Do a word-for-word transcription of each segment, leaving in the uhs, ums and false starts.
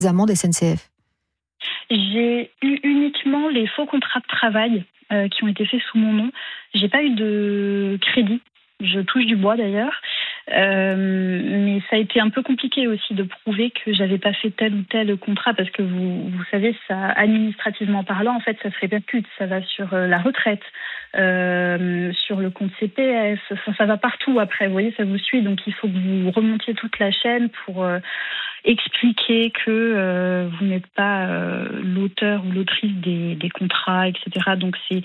amendes S N C F? J'ai eu uniquement les faux contrats de travail euh, qui ont été faits sous mon nom. J'ai pas eu de crédit. Je touche du bois d'ailleurs. Euh, mais ça a été un peu compliqué aussi de prouver que j'avais pas fait tel ou tel contrat parce que vous, vous savez, ça, administrativement parlant, en fait, ça se répercute. Ça va sur euh, la retraite, euh, sur le compte C P F, ça, ça va partout après. Vous voyez, ça vous suit. Donc, il faut que vous remontiez toute la chaîne pour euh, expliquer que euh, vous n'êtes pas euh, l'auteur ou l'autrice des, des contrats, et cetera. Donc, c'est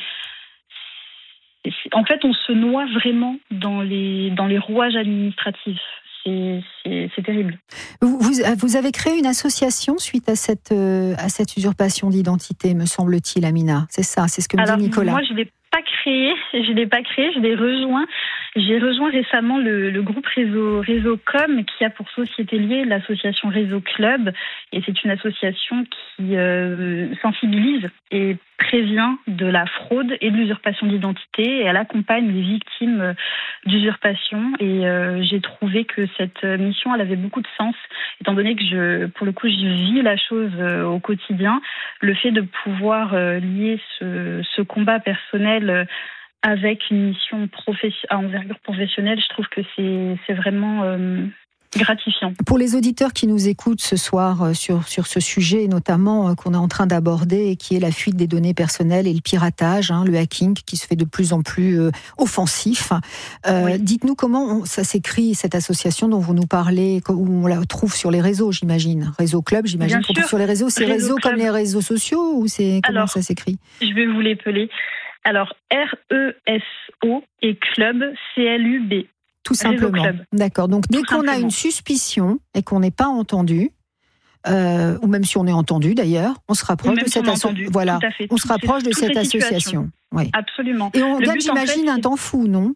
En fait, on se noie vraiment dans les, dans les rouages administratifs. C'est, c'est, c'est terrible. Vous, vous, vous avez créé une association suite à cette, euh, à cette usurpation d'identité, me semble-t-il, Amina. C'est ça, c'est ce que me Alors, dit Nicolas. Moi, je ne l'ai pas créé. Je l'ai pas créé. Je l'ai rejoint. J'ai rejoint récemment le, le groupe Réseau, Réseau Com qui a pour société liée l'association Réseau Club. Et c'est une association qui euh, sensibilise et prévient de la fraude et de l'usurpation d'identité. Et elle accompagne les victimes d'usurpation. Et euh, j'ai trouvé que cette mission, elle avait beaucoup de sens, étant donné que, je, pour le coup, je vis la chose euh, au quotidien. Le fait de pouvoir euh, lier ce, ce combat personnel euh, avec une mission professe- à envergure professionnelle, je trouve que c'est, c'est vraiment euh, gratifiant. Pour les auditeurs qui nous écoutent ce soir sur, sur ce sujet, notamment qu'on est en train d'aborder, et qui est la fuite des données personnelles et le piratage, hein, le hacking qui se fait de plus en plus euh, offensif. Euh, oui. Dites-nous comment on, ça s'écrit, cette association dont vous nous parlez, où on la trouve sur les réseaux, j'imagine. Réseau Club, j'imagine qu'on trouve sur les réseaux. C'est réseau, réseau comme les réseaux sociaux ou c'est comment Alors, ça s'écrit? Je vais vous l'épeler. Alors, R E S O et Club, C L U B. Tout simplement. D'accord. Donc, dès Tout qu'on simplement. a une suspicion et qu'on n'est pas entendu, euh, ou même si on est entendu d'ailleurs, on se rapproche de cette association. Voilà. On Tout se rapproche de cette association. Oui. Absolument. Et on gagne, j'imagine, en fait, un temps fou, non?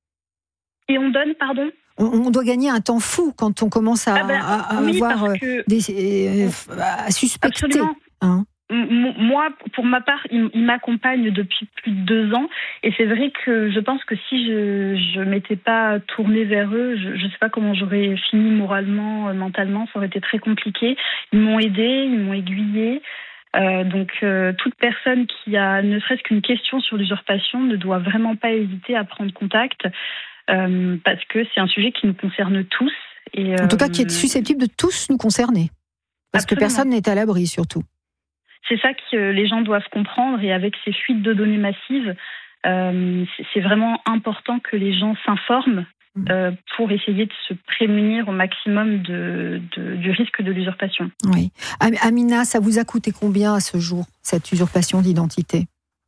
Et on donne, pardon? on, on doit gagner un temps fou quand on commence à, ah ben, à, à oui, avoir que... des, euh, à suspecter. Absolument. Hein? Moi, pour ma part, il, il m'accompagne depuis plus de deux ans. Et c'est vrai que je pense que si je ne m'étais pas tournée vers eux, je ne sais pas comment j'aurais fini moralement, mentalement. Ça aurait été très compliqué. Ils m'ont aidée, ils m'ont aiguillée. Euh, donc, euh, toute personne qui a ne serait-ce qu'une question sur l'usurpation ne doit vraiment pas hésiter à prendre contact. Euh, parce que c'est un sujet qui nous concerne tous. Et, euh, en tout cas, qui est susceptible de tous nous concerner. Parce absolument. Que personne n'est à l'abri, surtout. C'est ça que les gens doivent comprendre, et avec ces fuites de données massives, euh, c'est vraiment important que les gens s'informent euh, pour essayer de se prémunir au maximum de, de, du risque de l'usurpation. Oui. Amina, ça vous a coûté combien à ce jour, cette usurpation d'identité?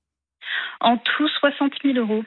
En tout, soixante mille euros.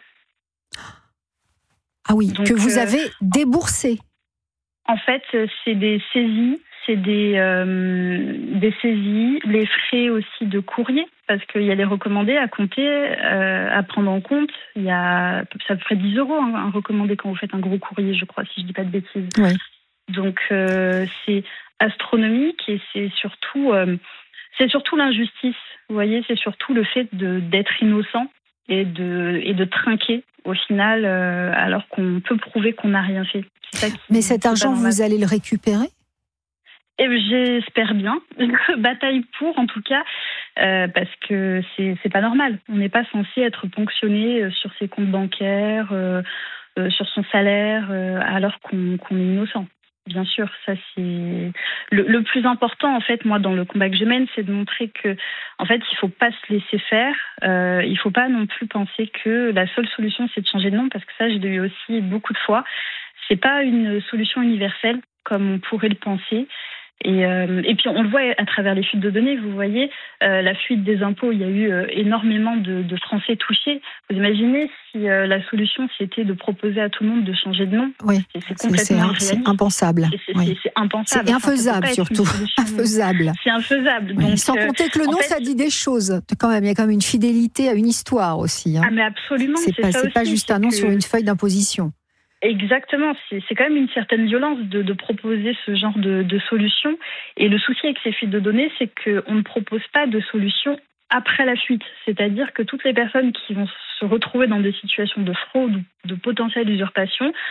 Ah oui, donc, que vous avez euh, déboursé. En fait, c'est des saisies. C'est des, euh, des saisies, les frais aussi de courrier, parce qu'il y a les recommandés à compter, euh, à prendre en compte. Il y a, ça ferait dix euros hein, un recommandé quand vous faites un gros courrier, je crois, si je ne dis pas de bêtises. Oui. Donc, euh, c'est astronomique et c'est surtout, euh, c'est surtout l'injustice. Vous voyez, c'est surtout le fait de, d'être innocent et de, et de trinquer au final, euh, alors qu'on peut prouver qu'on n'a rien fait. C'est ça qui, Mais cet argent, vous allez le récupérer ? Et j'espère bien, je bataille pour en tout cas, euh, parce que c'est, c'est pas normal. On n'est pas censé être ponctionné sur ses comptes bancaires, euh, euh, sur son salaire, euh, alors qu'on, qu'on est innocent. Bien sûr, ça c'est le, le plus important en fait. Moi, dans le combat que je mène, c'est de montrer que, en fait, il faut pas se laisser faire. Euh, il faut pas non plus penser que la seule solution c'est de changer de nom, parce que ça, je l'ai eu aussi beaucoup de fois. C'est pas une solution universelle comme on pourrait le penser. Et, euh, et puis on le voit à travers les fuites de données, vous voyez, euh, la fuite des impôts, il y a eu euh, énormément de, de Français touchés. Vous imaginez si euh, la solution c'était de proposer à tout le monde de changer de nom? Oui, c'est, c'est complètement c'est, c'est impensable. C'est, c'est, oui. c'est, c'est impensable. C'est infaisable enfin, surtout. Infaisable. C'est infaisable. Oui. Donc, sans compter que le nom, fait... ça dit des choses. Quand même, il y a quand même une fidélité à une histoire aussi. Hein. Ah mais absolument. C'est, c'est pas, ça c'est aussi, pas juste un nom que... sur une feuille d'imposition. Exactement, c'est, c'est quand même une certaine violence de, de proposer ce genre de, de solution. Et le souci avec ces fuites de données, c'est qu'on ne propose pas de solution après la fuite. C'est-à-dire que toutes les personnes qui vont se retrouver dans des situations de fraude ou de potentielle usurpation,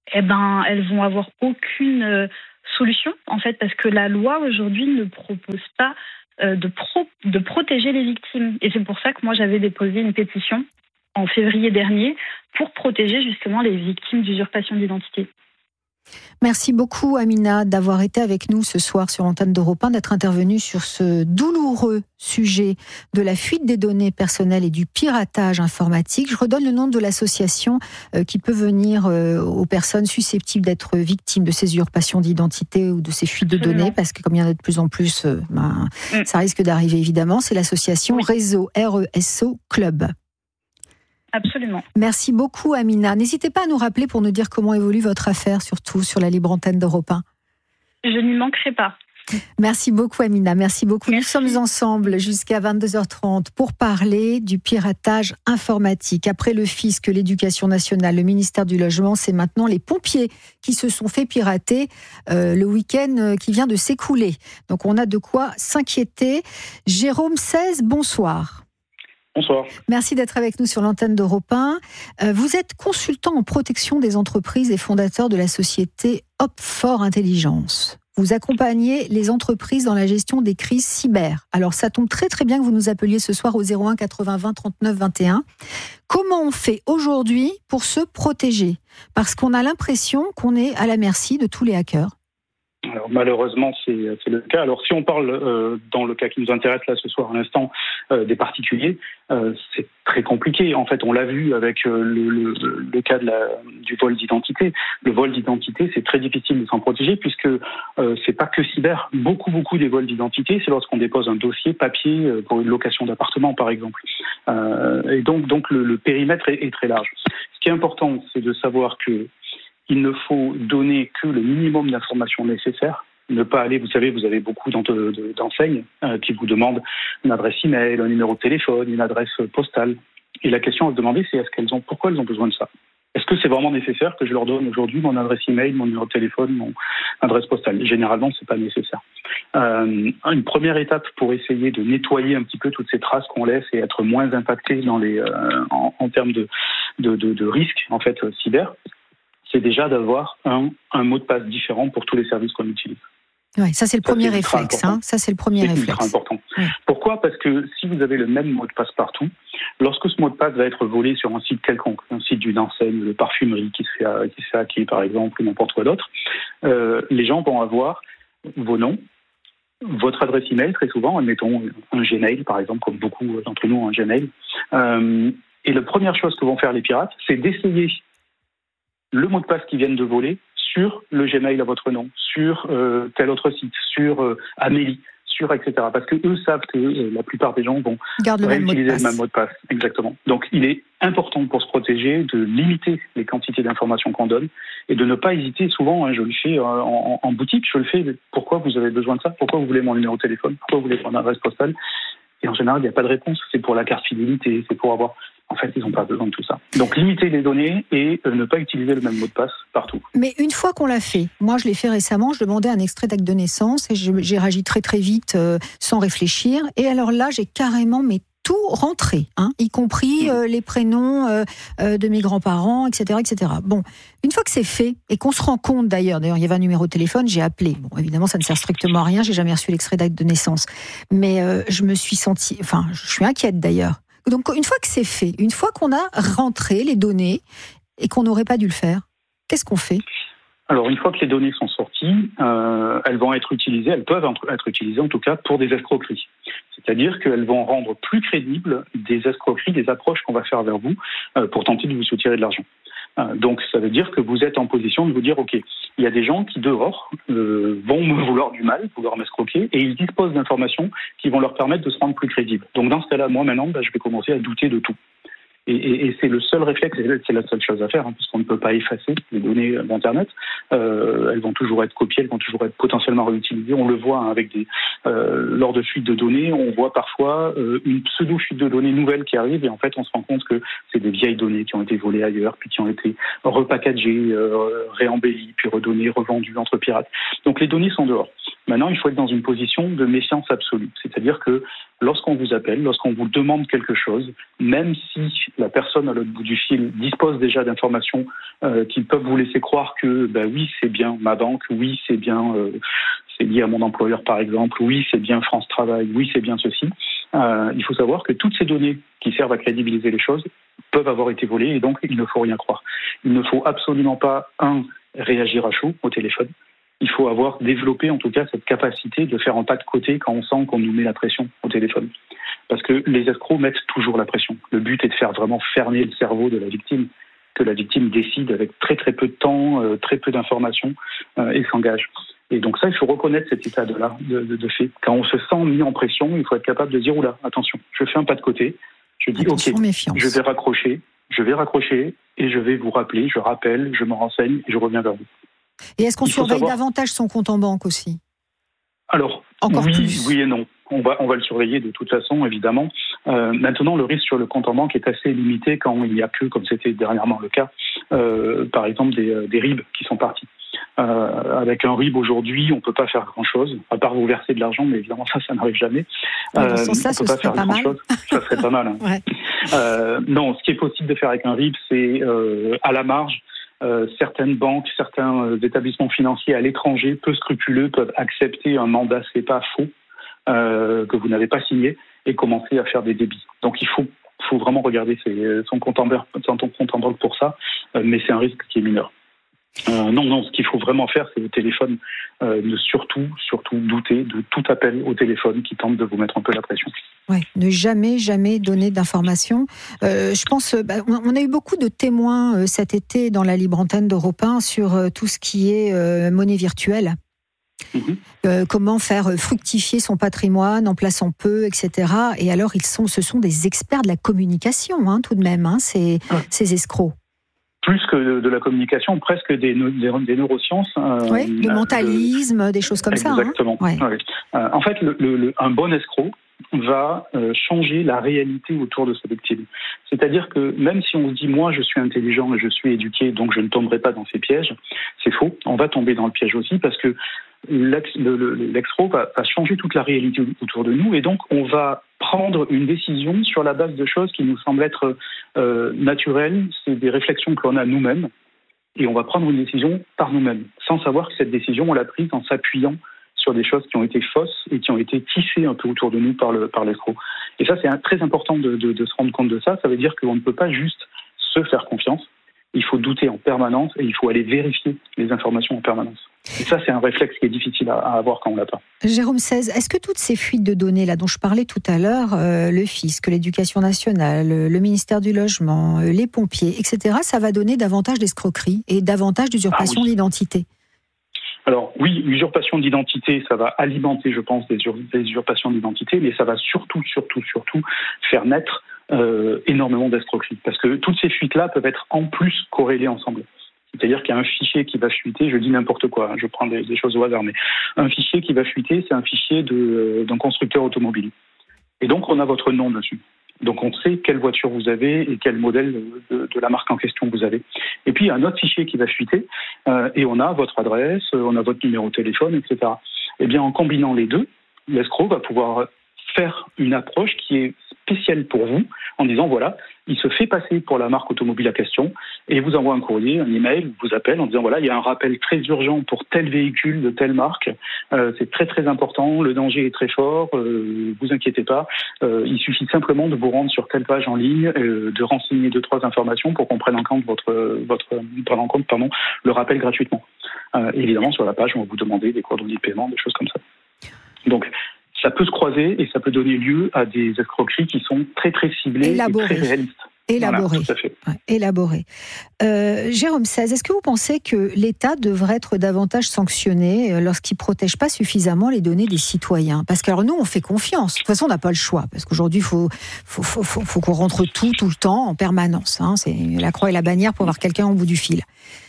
eh ben, elles vont avoir aucune euh, solution, en fait, parce que la loi aujourd'hui ne propose pas euh, de, pro- de protéger les victimes. Et c'est pour ça que moi j'avais déposé une pétition en février dernier pour protéger justement les victimes d'usurpation d'identité. Merci beaucoup Amina d'avoir été avec nous ce soir sur l'antenne d'Europe un, d'être intervenue sur ce douloureux sujet de la fuite des données personnelles et du piratage informatique. Je redonne le nom de l'association qui peut venir aux personnes susceptibles d'être victimes de ces usurpations d'identité ou de ces fuites de Absolument. données, parce que comme il y en a de plus en plus, ben, mm. ça risque d'arriver évidemment. C'est l'association oui. Réseau R E S O Club. Absolument. Merci beaucoup Amina. N'hésitez pas à nous rappeler pour nous dire comment évolue votre affaire, surtout sur la libre antenne d'Europe un. Je n'y manquerai pas. Merci beaucoup Amina, merci beaucoup. Merci. Nous sommes ensemble jusqu'à vingt-deux heures trente pour parler du piratage informatique. Après le fisc, l'éducation nationale, le ministère du Logement, c'est maintenant les pompiers qui se sont fait pirater euh, le week-end qui vient de s'écouler. Donc on a de quoi s'inquiéter. Jérôme seize, bonsoir. Bonsoir. Merci d'être avec nous sur l'antenne d'Europe un. Vous êtes consultant en protection des entreprises et fondateur de la société Opfor Intelligence. Vous accompagnez les entreprises dans la gestion des crises cyber. Alors ça tombe très très bien que vous nous appeliez ce soir au zéro un quatre-vingts vingt trente-neuf vingt et un. Comment on fait aujourd'hui pour se protéger ? Parce qu'on a l'impression qu'on est à la merci de tous les hackers. Alors, malheureusement, c'est, c'est le cas. Alors, si on parle, euh, dans le cas qui nous intéresse là ce soir à l'instant, euh, des particuliers, euh, c'est très compliqué. En fait, on l'a vu avec euh, le, le, le cas de la, du vol d'identité. Le vol d'identité, c'est très difficile de s'en protéger puisque euh, c'est pas que cyber. Beaucoup, beaucoup des vols d'identité, c'est lorsqu'on dépose un dossier papier pour une location d'appartement, par exemple. Euh, et donc, donc le, le périmètre est, est très large. Ce qui est important, c'est de savoir que il ne faut donner que le minimum d'informations nécessaires. Ne pas aller, vous savez, vous avez beaucoup d'enseignes euh, qui vous demandent une adresse email, un numéro de téléphone, une adresse postale. Et la question à se demander, c'est est-ce qu'elles ont, pourquoi elles ont besoin de ça ? Est-ce que c'est vraiment nécessaire que je leur donne aujourd'hui mon adresse email, mon numéro de téléphone, mon adresse postale ? Généralement, c'est pas nécessaire. Euh, une première étape pour essayer de nettoyer un petit peu toutes ces traces qu'on laisse et être moins impacté dans les, euh, en, en termes de, de, de, de risques en fait cyber, c'est déjà d'avoir un, un mot de passe différent pour tous les services qu'on utilise. Oui, ça c'est le ça, premier c'est réflexe. Hein. Ça c'est le premier c'est réflexe. C'est important. Oui. Pourquoi ? Parce que si vous avez le même mot de passe partout, lorsque ce mot de passe va être volé sur un site quelconque, un site d'une enseigne de parfumerie qui se fait, qui se fait hacker par exemple, ou n'importe quoi d'autre, euh, les gens vont avoir vos noms, votre adresse email très souvent, admettons un Gmail par exemple, comme beaucoup d'entre nous ont un Gmail. Euh, et la première chose que vont faire les pirates, c'est d'essayer le mot de passe qu'ils viennent de voler sur le Gmail à votre nom, sur euh, tel autre site, sur euh, Amélie, sur et cetera. Parce que eux savent que euh, la plupart des gens vont le réutiliser même le même mot de passe. Exactement. Donc il est important pour se protéger de limiter les quantités d'informations qu'on donne et de ne pas hésiter. Souvent, hein, je le fais en, en, en boutique, je le fais. Pourquoi vous avez besoin de ça ? Pourquoi vous voulez mon numéro de téléphone ? Pourquoi vous voulez mon adresse postale ? Et en général, il n'y a pas de réponse. C'est pour la carte fidélité, c'est pour avoir... En fait, ils n'ont pas besoin de tout ça. Donc, limiter les données et euh, ne pas utiliser le même mot de passe partout. Mais une fois qu'on l'a fait, moi je l'ai fait récemment, je demandais un extrait d'acte de naissance et je, j'ai réagi très très vite euh, sans réfléchir. Et alors là, j'ai carrément mais tout rentré, hein, y compris euh, les prénoms euh, euh, de mes grands-parents, et cetera, et cetera. Bon, une fois que c'est fait et qu'on se rend compte d'ailleurs, d'ailleurs il y avait un numéro de téléphone, j'ai appelé. Bon, évidemment, ça ne sert strictement à rien, j'ai jamais reçu l'extrait d'acte de naissance, mais euh, je me suis sentie, enfin, je suis inquiète d'ailleurs. Donc, une fois que c'est fait, une fois qu'on a rentré les données et qu'on n'aurait pas dû le faire, qu'est-ce qu'on fait ? Alors, une fois que les données sont sorties, euh, elles vont être utilisées, elles peuvent être utilisées en tout cas pour des escroqueries. C'est-à-dire qu'elles vont rendre plus crédibles des escroqueries, des approches qu'on va faire vers vous euh, pour tenter de vous soutirer de l'argent. Euh, donc, ça veut dire que vous êtes en position de vous dire, OK, il y a des gens qui, dehors, euh, vont me vouloir du mal, vouloir m'escroquer, et ils disposent d'informations qui vont leur permettre de se rendre plus crédibles. Donc, dans ce cas-là, moi, maintenant, bah, je vais commencer à douter de tout. Et, et, et c'est le seul réflexe, c'est la seule chose à faire, hein, puisqu'on ne peut pas effacer les données d'Internet. Euh, elles vont toujours être copiées, elles vont toujours être potentiellement réutilisées. On le voit hein, avec des euh, lors de fuites de données, on voit parfois euh, une pseudo-fuite de données nouvelle qui arrive, et en fait, on se rend compte que c'est des vieilles données qui ont été volées ailleurs, puis qui ont été repackagées, euh, réembellies, puis redonnées, revendues entre pirates. Donc les données sont dehors. Maintenant, il faut être dans une position de méfiance absolue, c'est-à-dire que lorsqu'on vous appelle, lorsqu'on vous demande quelque chose, même si la personne à l'autre bout du fil dispose déjà d'informations euh, qui peuvent vous laisser croire que ben oui, c'est bien ma banque, oui, c'est bien euh, c'est lié à mon employeur par exemple, oui, c'est bien France Travail, oui, c'est bien ceci, euh, il faut savoir que toutes ces données qui servent à crédibiliser les choses peuvent avoir été volées et donc il ne faut rien croire. Il ne faut absolument pas, un, réagir à chaud au téléphone. Il faut avoir développé en tout cas cette capacité de faire un pas de côté quand on sent qu'on nous met la pression au téléphone. Parce que les escrocs mettent toujours la pression. Le but est de faire vraiment fermer le cerveau de la victime, que la victime décide avec très très peu de temps, euh, très peu d'informations euh, et s'engage. Et donc ça, il faut reconnaître cet état de là, de, de, de fait. Quand on se sent mis en pression, il faut être capable de dire oula, attention, je fais un pas de côté, je dis attention, ok, méfiance. je vais raccrocher, je vais raccrocher et je vais vous rappeler, je rappelle, je me renseigne et je reviens vers vous. Et est-ce qu'on surveille savoir... davantage son compte en banque aussi ? Alors, Encore oui, plus. oui et non. On va, on va le surveiller de toute façon, évidemment. Euh, maintenant, le risque sur le compte en banque est assez limité quand il n'y a que, comme c'était dernièrement le cas, euh, par exemple des, des R I B qui sont partis. Euh, avec un R I B aujourd'hui, on ne peut pas faire grand-chose, à part vous verser de l'argent, mais évidemment ça, ça n'arrive jamais. Ouais, euh, sans ça, on ne peut pas faire pas grand-chose. Ça serait pas mal. Hein. Ouais. Euh, non, ce qui est possible de faire avec un R I B, c'est euh, à la marge. Euh, certaines banques, certains euh, établissements financiers à l'étranger, peu scrupuleux, peuvent accepter un mandat C E P A faux euh, que vous n'avez pas signé et commencer à faire des débits. Donc il faut, faut vraiment regarder ses, son compte en banque, son compte en banque pour ça, euh, mais c'est un risque qui est mineur. Euh, non, non, ce qu'il faut vraiment faire, c'est au téléphone, euh, de surtout, surtout douter de tout appel au téléphone qui tente de vous mettre un peu la pression. Ouais, ne jamais, jamais donner d'informations. Euh, je pense, bah, on a eu beaucoup de témoins euh, cet été dans la libre antenne d'Europe un sur euh, tout ce qui est euh, monnaie virtuelle. Mmh. Euh, comment faire fructifier son patrimoine en plaçant peu, et cetera. Et alors, ils sont, ce sont des experts de la communication, hein, tout de même, hein, ces, ouais. ces escrocs. Plus que de, de la communication, presque des, des, des neurosciences. Euh, oui, le mentalisme, de, des choses comme exactement. ça. Hein, ouais. Ouais. Euh, en fait, le, le, un bon escroc va euh, changer la réalité autour de sa victime. C'est-à-dire que même si on se dit « moi, je suis intelligent et je suis éduqué, donc je ne tomberai pas dans ces pièges », c'est faux. On va tomber dans le piège aussi parce que l'ex, le, le, l'excro va, va changer toute la réalité autour de nous et donc on va prendre une décision sur la base de choses qui nous semblent être euh, naturelles. C'est des réflexions que l'on a nous-mêmes et on va prendre une décision par nous-mêmes sans savoir que cette décision, on l'a prise en s'appuyant sur des choses qui ont été fausses et qui ont été tissées un peu autour de nous par, le, par l'escroc. Et ça, c'est un, très important de, de, de se rendre compte de ça. Ça veut dire qu'on ne peut pas juste se faire confiance. Il faut douter en permanence et il faut aller vérifier les informations en permanence. Et ça, c'est un réflexe qui est difficile à, à avoir quand on l'a pas. Jérôme seize, est-ce que toutes ces fuites de données là dont je parlais tout à l'heure, euh, le fisc, l'Éducation nationale, le ministère du Logement, euh, les pompiers, et cetera, ça va donner davantage d'escroqueries et davantage d'usurpation ah oui. d'identité? Alors oui, l'usurpation d'identité, ça va alimenter, je pense, des, ur- des usurpations d'identité, mais ça va surtout, surtout, surtout faire naître euh, énormément d'escroqueries. Parce que toutes ces fuites-là peuvent être en plus corrélées ensemble. C'est-à-dire qu'il y a un fichier qui va fuiter, je dis n'importe quoi, hein, je prends des, des choses au hasard, mais un fichier qui va fuiter, c'est un fichier de, euh, d'un constructeur automobile. Et donc on a votre nom dessus. Donc on sait quelle voiture vous avez et quel modèle de, de la marque en question vous avez. Et puis il y a un autre fichier qui va fuiter euh, et on a votre adresse, on a votre numéro de téléphone, et cetera. Eh bien en combinant les deux, l'escroc va pouvoir faire une approche qui est spéciale pour vous en disant voilà, il se fait passer pour la marque automobile à question et vous envoie un courrier, un email, vous appelle en disant voilà, il y a un rappel très urgent pour tel véhicule de telle marque, euh, c'est très très important, le danger est très fort, euh, vous inquiétez pas, euh, il suffit simplement de vous rendre sur telle page en ligne, euh, de renseigner deux trois informations pour qu'on prenne en compte votre votre prenne en compte pardon le rappel gratuitement. Euh, évidemment sur la page on va vous demander des coordonnées de paiement, des choses comme ça. Donc ça peut se croiser et ça peut donner lieu à des escroqueries qui sont très très ciblées Élaboré. et très réalistes. Élaboré. Voilà, tout à fait. Ouais, élaboré. Euh, Jérôme seize, est-ce que vous pensez que l'État devrait être davantage sanctionné lorsqu'il ne protège pas suffisamment les données des citoyens? Parce que alors nous, on fait confiance. De toute façon, on n'a pas le choix. Parce qu'aujourd'hui, il faut, faut, faut, faut, faut qu'on rentre tout, tout le temps, en permanence. Hein. C'est la croix et la bannière pour avoir quelqu'un au bout du fil.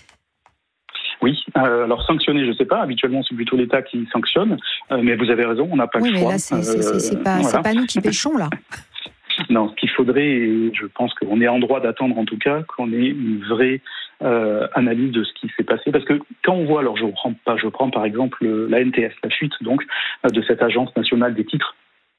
Oui, euh, alors sanctionner, je ne sais pas. Habituellement, c'est plutôt l'État qui sanctionne. Euh, mais vous avez raison, on n'a pas oui, le choix. Oui, mais là, c'est, c'est, c'est, c'est, pas, voilà. c'est pas nous qui pêchons, là. Non, ce qu'il faudrait, et je pense qu'on est en droit d'attendre en tout cas, qu'on ait une vraie euh, analyse de ce qui s'est passé. Parce que quand on voit, alors je prends, pas, je prends par exemple la N T S, la fuite donc de cette agence nationale des titres, euh,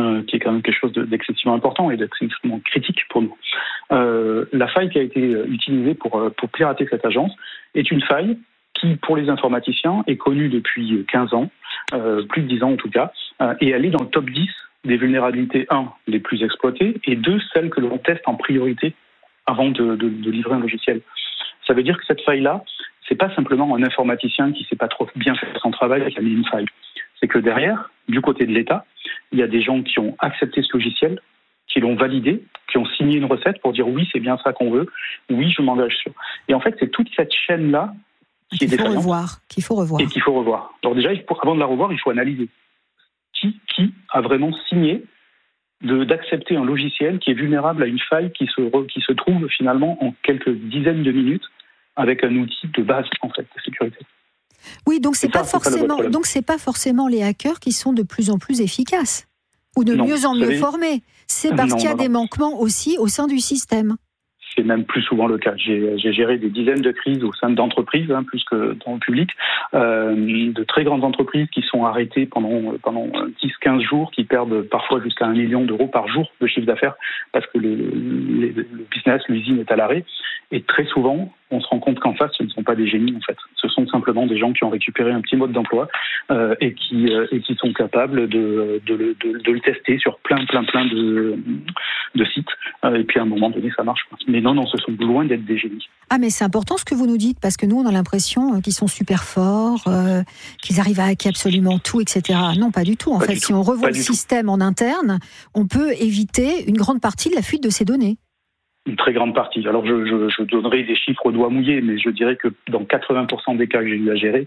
euh, qui est quand même quelque chose de, d'excessivement important et d'extrêmement critique pour nous. Euh, la faille qui a été utilisée pour, pour pirater cette agence est une faille qui, pour les informaticiens, est connue depuis quinze ans, euh, plus de dix ans en tout cas, euh, et elle est dans le top dix des vulnérabilités, un, les plus exploitées, et deux, celles que l'on teste en priorité avant de, de, de livrer un logiciel. Ça veut dire que cette faille-là, c'est pas simplement un informaticien qui sait pas trop bien faire son travail et qui a mis une faille. C'est que derrière, du côté de l'État, il y a des gens qui ont accepté ce logiciel, qui l'ont validé, qui ont signé une recette pour dire oui, c'est bien ça qu'on veut, oui, je m'engage sur. Et en fait, c'est toute cette chaîne-là qui qu'il est faut défaillante revoir, qu'il faut revoir. et qu'il faut revoir. Alors déjà, il faut, avant de la revoir, il faut analyser qui, qui a vraiment signé de, d'accepter un logiciel qui est vulnérable à une faille qui se, re, qui se trouve finalement en quelques dizaines de minutes avec un outil de base en fait de sécurité. Oui, donc c'est, c'est pas ça, forcément, c'est donc c'est pas forcément les hackers qui sont de plus en plus efficaces ou de non, mieux en mieux savez, formés. C'est parce non, qu'il y a non, des non. manquements aussi au sein du système. C'est même plus souvent le cas. J'ai, j'ai géré des dizaines de crises au sein d'entreprises, hein, plus que dans le public, euh, de très grandes entreprises qui sont arrêtées pendant, pendant dix à quinze jours, qui perdent parfois jusqu'à un million d'euros par jour de chiffre d'affaires parce que le, le, le business, l'usine est à l'arrêt. Et très souvent, on se rend compte qu'en face, ce ne sont pas des génies, en fait. Ce sont simplement des gens qui ont récupéré un petit mode d'emploi euh, et, qui, euh, et qui sont capables de, de, de, de, de le tester sur plein, plein, plein de, de sites. Euh, et puis, à un moment donné, ça marche. Mais non, non, ce sont loin d'être des génies. Ah, mais c'est important ce que vous nous dites, parce que nous, on a l'impression qu'ils sont super forts, euh, qu'ils arrivent à hacker absolument tout, et cetera. Non, pas du tout. En pas fait, si tout. on revoit pas le système tout. en interne, on peut éviter une grande partie de la fuite de ces données. Une très grande partie. Alors, je, je, je donnerai des chiffres au doigt mouillé, mais je dirais que dans quatre-vingts pour cent des cas que j'ai eu à gérer,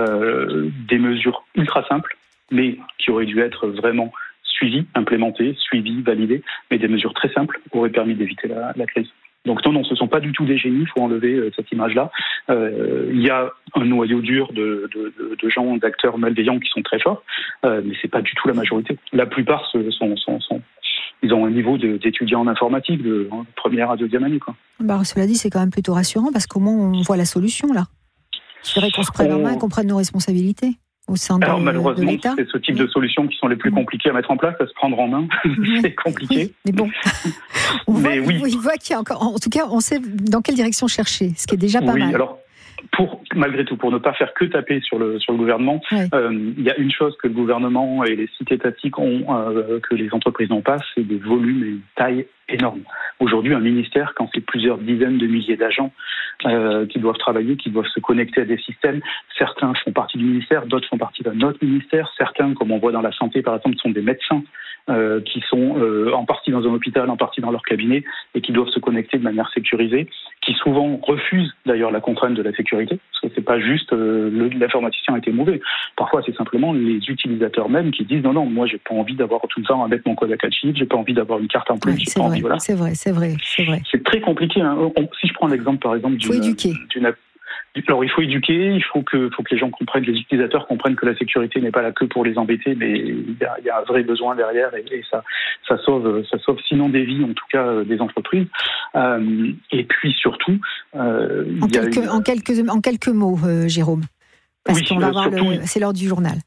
euh, des mesures ultra simples, mais qui auraient dû être vraiment suivies, implémentées, suivies, validées, mais des mesures très simples auraient permis d'éviter la, la crise. Donc non, non, ce ne sont pas du tout des génies, il faut enlever euh, cette image-là. Euh, il y a un noyau dur de, de, de, de gens, d'acteurs malveillants qui sont très forts, euh, mais ce n'est pas du tout la majorité. La plupart sont... sont, sont ils ont un niveau de, d'étudiants en informatique de hein, première à deuxième année. Quoi. Bah, cela dit, c'est quand même plutôt rassurant parce qu'au moins on voit la solution là. Je dirais qu'on se prenne en main et qu'on prenne nos responsabilités au sein de, Alors, malheureusement, de l'État. c'est ce type de solutions qui sont les plus compliquées à mettre en place, à se prendre en main. Oui. C'est compliqué. Oui, mais bon, on mais voit, oui. il voit qu'il y a encore. En tout cas, on sait dans quelle direction chercher, ce qui est déjà pas oui, mal. Alors, pour, malgré tout, pour ne pas faire que taper sur le, sur le gouvernement, il ouais. euh, y a une chose que le gouvernement et les sites étatiques ont, euh, que les entreprises n'ont pas, c'est des volumes et une taille énorme. Aujourd'hui, un ministère, quand c'est plusieurs dizaines de milliers d'agents euh, qui doivent travailler, qui doivent se connecter à des systèmes, certains font partie du ministère, d'autres font partie d'un autre ministère, certains, comme on voit dans la santé par exemple, sont des médecins euh, qui sont euh, en partie dans un hôpital, en partie dans leur cabinet et qui doivent se connecter de manière sécurisée, qui souvent refusent d'ailleurs la contrainte de la sécurité, parce que c'est pas juste euh, le, l'informaticien a été mauvais. Parfois, c'est simplement les utilisateurs même qui disent non, non, moi j'ai pas envie d'avoir tout le temps à mettre mon code à quatre chiffres, j'ai pas envie d'avoir une carte en plus, Ouais, j'ai c'est, pas vrai, envie, voilà. c'est vrai, c'est vrai, c'est vrai. C'est très compliqué. Hein. On, si je prends l'exemple par exemple d'une, faut éduquer. d'une alors il faut éduquer, il faut que, faut que les gens comprennent, les utilisateurs comprennent que la sécurité n'est pas là que pour les embêter, mais il y a, il y a un vrai besoin derrière et, et ça, ça sauve, ça sauve sinon des vies, en tout cas des entreprises. Euh, et puis surtout, euh, en, il y a quelques, une... en quelques en quelques mots, euh, Jérôme, parce oui, qu'on va euh, voir surtout, le, c'est l'heure du journal.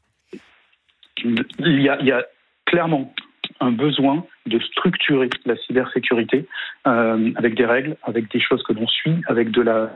Il y a, il y a clairement un besoin de structurer la cybersécurité euh, avec des règles, avec des choses que l'on suit, avec de la...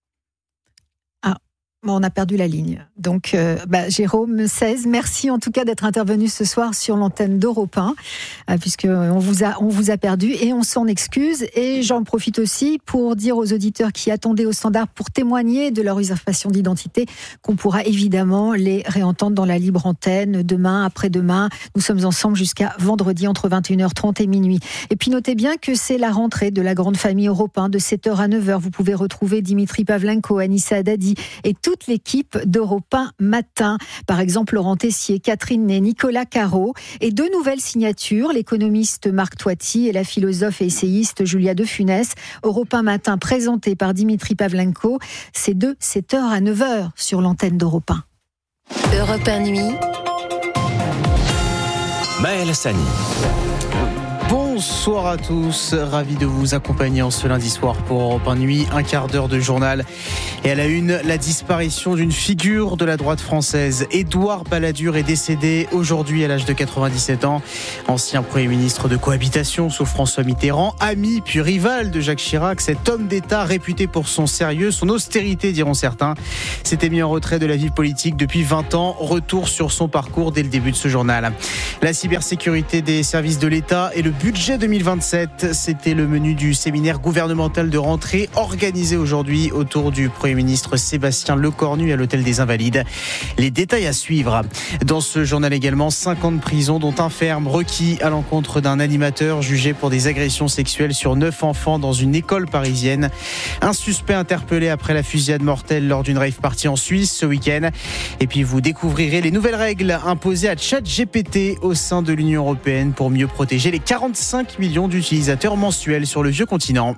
Bon, on a perdu la ligne. Donc, euh, bah, Jérôme seize, merci en tout cas d'être intervenu ce soir sur l'antenne d'Europe un, euh, puisque on vous a, on vous a perdu et on s'en excuse. Et j'en profite aussi pour dire aux auditeurs qui attendaient au standard pour témoigner de leur usurpation d'identité qu'on pourra évidemment les réentendre dans la libre antenne demain, après-demain. Nous sommes ensemble jusqu'à vendredi entre vingt et une heures trente et minuit. Et puis notez bien que c'est la rentrée de la grande famille Europe un de sept heures à neuf heures. Vous pouvez retrouver Dimitri Pavlenko, Anissa Haddadi et tout toute l'équipe d'Europe un Matin. Par exemple, Laurent Tessier, Catherine Ney, Nicolas Caro et deux nouvelles signatures, l'économiste Marc Toiti et la philosophe et essayiste Julia De Funès. Europe un Matin présenté par Dimitri Pavlenko. C'est de sept heures à neuf heures sur l'antenne d'Europe un. Europe un Nuit. Maël Hassani. Bonjour. Bonsoir à tous, ravi de vous accompagner en ce lundi soir pour Europe un Nuit, un quart d'heure de journal. Et à la une, la disparition d'une figure de la droite française. Édouard Balladur est décédé aujourd'hui à l'âge de quatre-vingt-dix-sept ans. Ancien Premier ministre de cohabitation sous François Mitterrand, ami puis rival de Jacques Chirac, cet homme d'État réputé pour son sérieux, son austérité diront certains, s'était mis en retrait de la vie politique depuis vingt ans. Retour sur son parcours dès le début de ce journal. La cybersécurité des services de l'État et le budget deux mille vingt-sept, c'était le menu du séminaire gouvernemental de rentrée organisé aujourd'hui autour du Premier ministre Sébastien Lecornu à l'Hôtel des Invalides. Les détails à suivre. Dans ce journal également, cinq ans de prison dont un ferme requis à l'encontre d'un animateur jugé pour des agressions sexuelles sur neuf enfants dans une école parisienne. Un suspect interpellé après la fusillade mortelle lors d'une rave party en Suisse ce week-end. Et puis vous découvrirez les nouvelles règles imposées à ChatGPT au sein de l'Union européenne pour mieux protéger les quarante-cinq millions d'utilisateurs mensuels sur le vieux continent.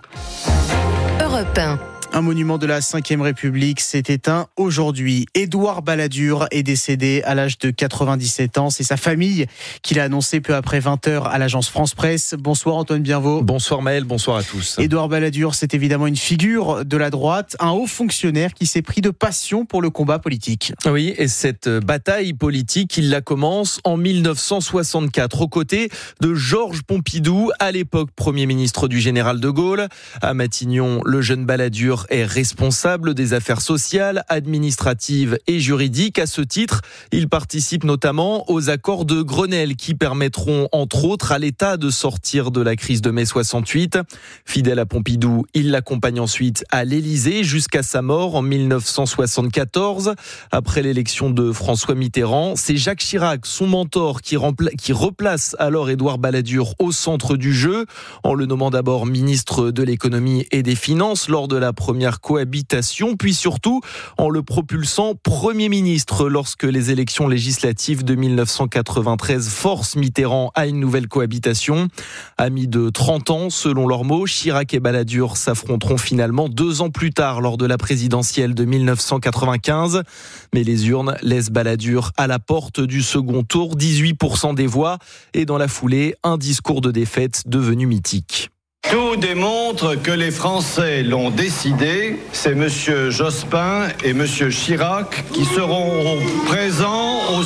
Europe un. Un monument de la cinquième République s'est éteint aujourd'hui. Édouard Balladur est décédé à l'âge de quatre-vingt-dix-sept ans. C'est sa famille qui l'a annoncé peu après vingt heures à l'agence France Presse. Bonsoir Antoine Bienvot. Bonsoir Maël, bonsoir à tous. Édouard Balladur, c'est évidemment une figure de la droite, un haut fonctionnaire qui s'est pris de passion pour le combat politique. Oui, et cette bataille politique, il la commence en mille neuf cent soixante-quatre aux côtés de Georges Pompidou, à l'époque Premier ministre du général de Gaulle. À Matignon, le jeune Balladur est responsable des affaires sociales, administratives et juridiques. À ce titre, il participe notamment aux accords de Grenelle qui permettront entre autres à l'État de sortir de la crise de mai soixante-huit. Fidèle à Pompidou, il l'accompagne ensuite à l'Élysée jusqu'à sa mort en mille neuf cent soixante-quatorze. Après l'élection de François Mitterrand, c'est Jacques Chirac, son mentor, qui, rempla- qui replace alors Édouard Balladur au centre du jeu, en le nommant d'abord ministre de l'économie et des finances lors de la première première cohabitation, puis surtout en le propulsant Premier ministre lorsque les élections législatives de mille neuf cent quatre-vingt-treize forcent Mitterrand à une nouvelle cohabitation. Amis de trente ans, selon leurs mots, Chirac et Balladur s'affronteront finalement deux ans plus tard lors de la présidentielle de mille neuf cent quatre-vingt-quinze. Mais les urnes laissent Balladur à la porte du second tour, dix-huit pour cent des voix, et dans la foulée, un discours de défaite devenu mythique. Tout démontre que les Français l'ont décidé. C'est M. Jospin et M. Chirac qui seront présents au...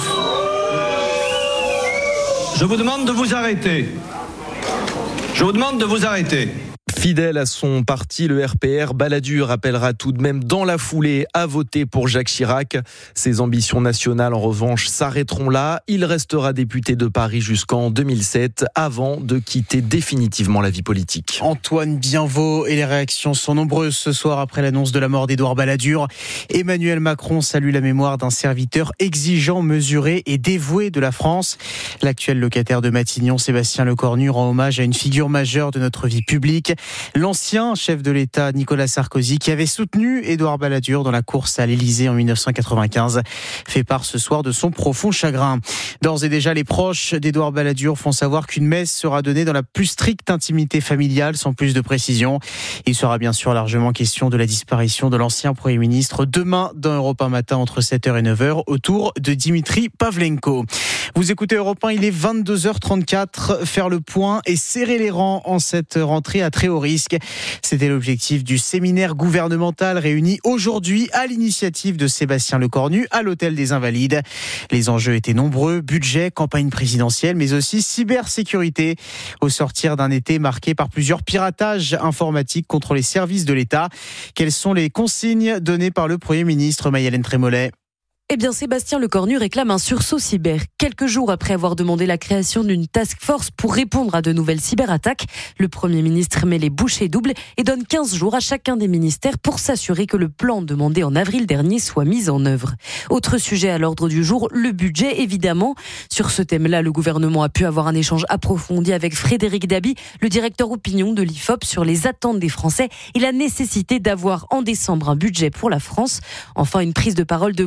Je vous demande de vous arrêter. Je vous demande de vous arrêter. Fidèle à son parti, le R P R, Balladur appellera tout de même dans la foulée à voter pour Jacques Chirac. Ses ambitions nationales, en revanche, s'arrêteront là. Il restera député de Paris jusqu'en deux mille sept, avant de quitter définitivement la vie politique. Antoine Bienvot, et les réactions sont nombreuses ce soir après l'annonce de la mort d'Édouard Balladur. Emmanuel Macron salue la mémoire d'un serviteur exigeant, mesuré et dévoué de la France. L'actuel locataire de Matignon, Sébastien Lecornu, rend hommage à une figure majeure de notre vie publique. L'ancien chef de l'État, Nicolas Sarkozy, qui avait soutenu Édouard Balladur dans la course à l'Élysée en mille neuf cent quatre-vingt-quinze, fait part ce soir de son profond chagrin. D'ores et déjà, les proches d'Édouard Balladur font savoir qu'une messe sera donnée dans la plus stricte intimité familiale, sans plus de précision. Il sera bien sûr largement question de la disparition de l'ancien Premier ministre demain dans Europe un matin entre sept heures et neuf heures autour de Dimitri Pavlenko. Vous écoutez Europe un, il est vingt-deux heures trente-quatre. Faire le point et serrer les rangs en cette rentrée à très haut risque. C'était l'objectif du séminaire gouvernemental réuni aujourd'hui à l'initiative de Sébastien Lecornu à l'Hôtel des Invalides. Les enjeux étaient nombreux, budget, campagne présidentielle, mais aussi cybersécurité. Au sortir d'un été marqué par plusieurs piratages informatiques contre les services de l'État. Quelles sont les consignes données par le Premier ministre Maï-Hélène Trémollet ? Eh bien, Sébastien Lecornu réclame un sursaut cyber. Quelques jours après avoir demandé la création d'une task force pour répondre à de nouvelles cyberattaques, le Premier ministre met les bouchées doubles et donne quinze jours à chacun des ministères pour s'assurer que le plan demandé en avril dernier soit mis en œuvre. Autre sujet à l'ordre du jour, le budget, évidemment. Sur ce thème-là, le gouvernement a pu avoir un échange approfondi avec Frédéric Dabi, le directeur opinion de l'I F O P, sur les attentes des Français et la nécessité d'avoir en décembre un budget pour la France. Enfin, une prise de parole de Maud Bréjon,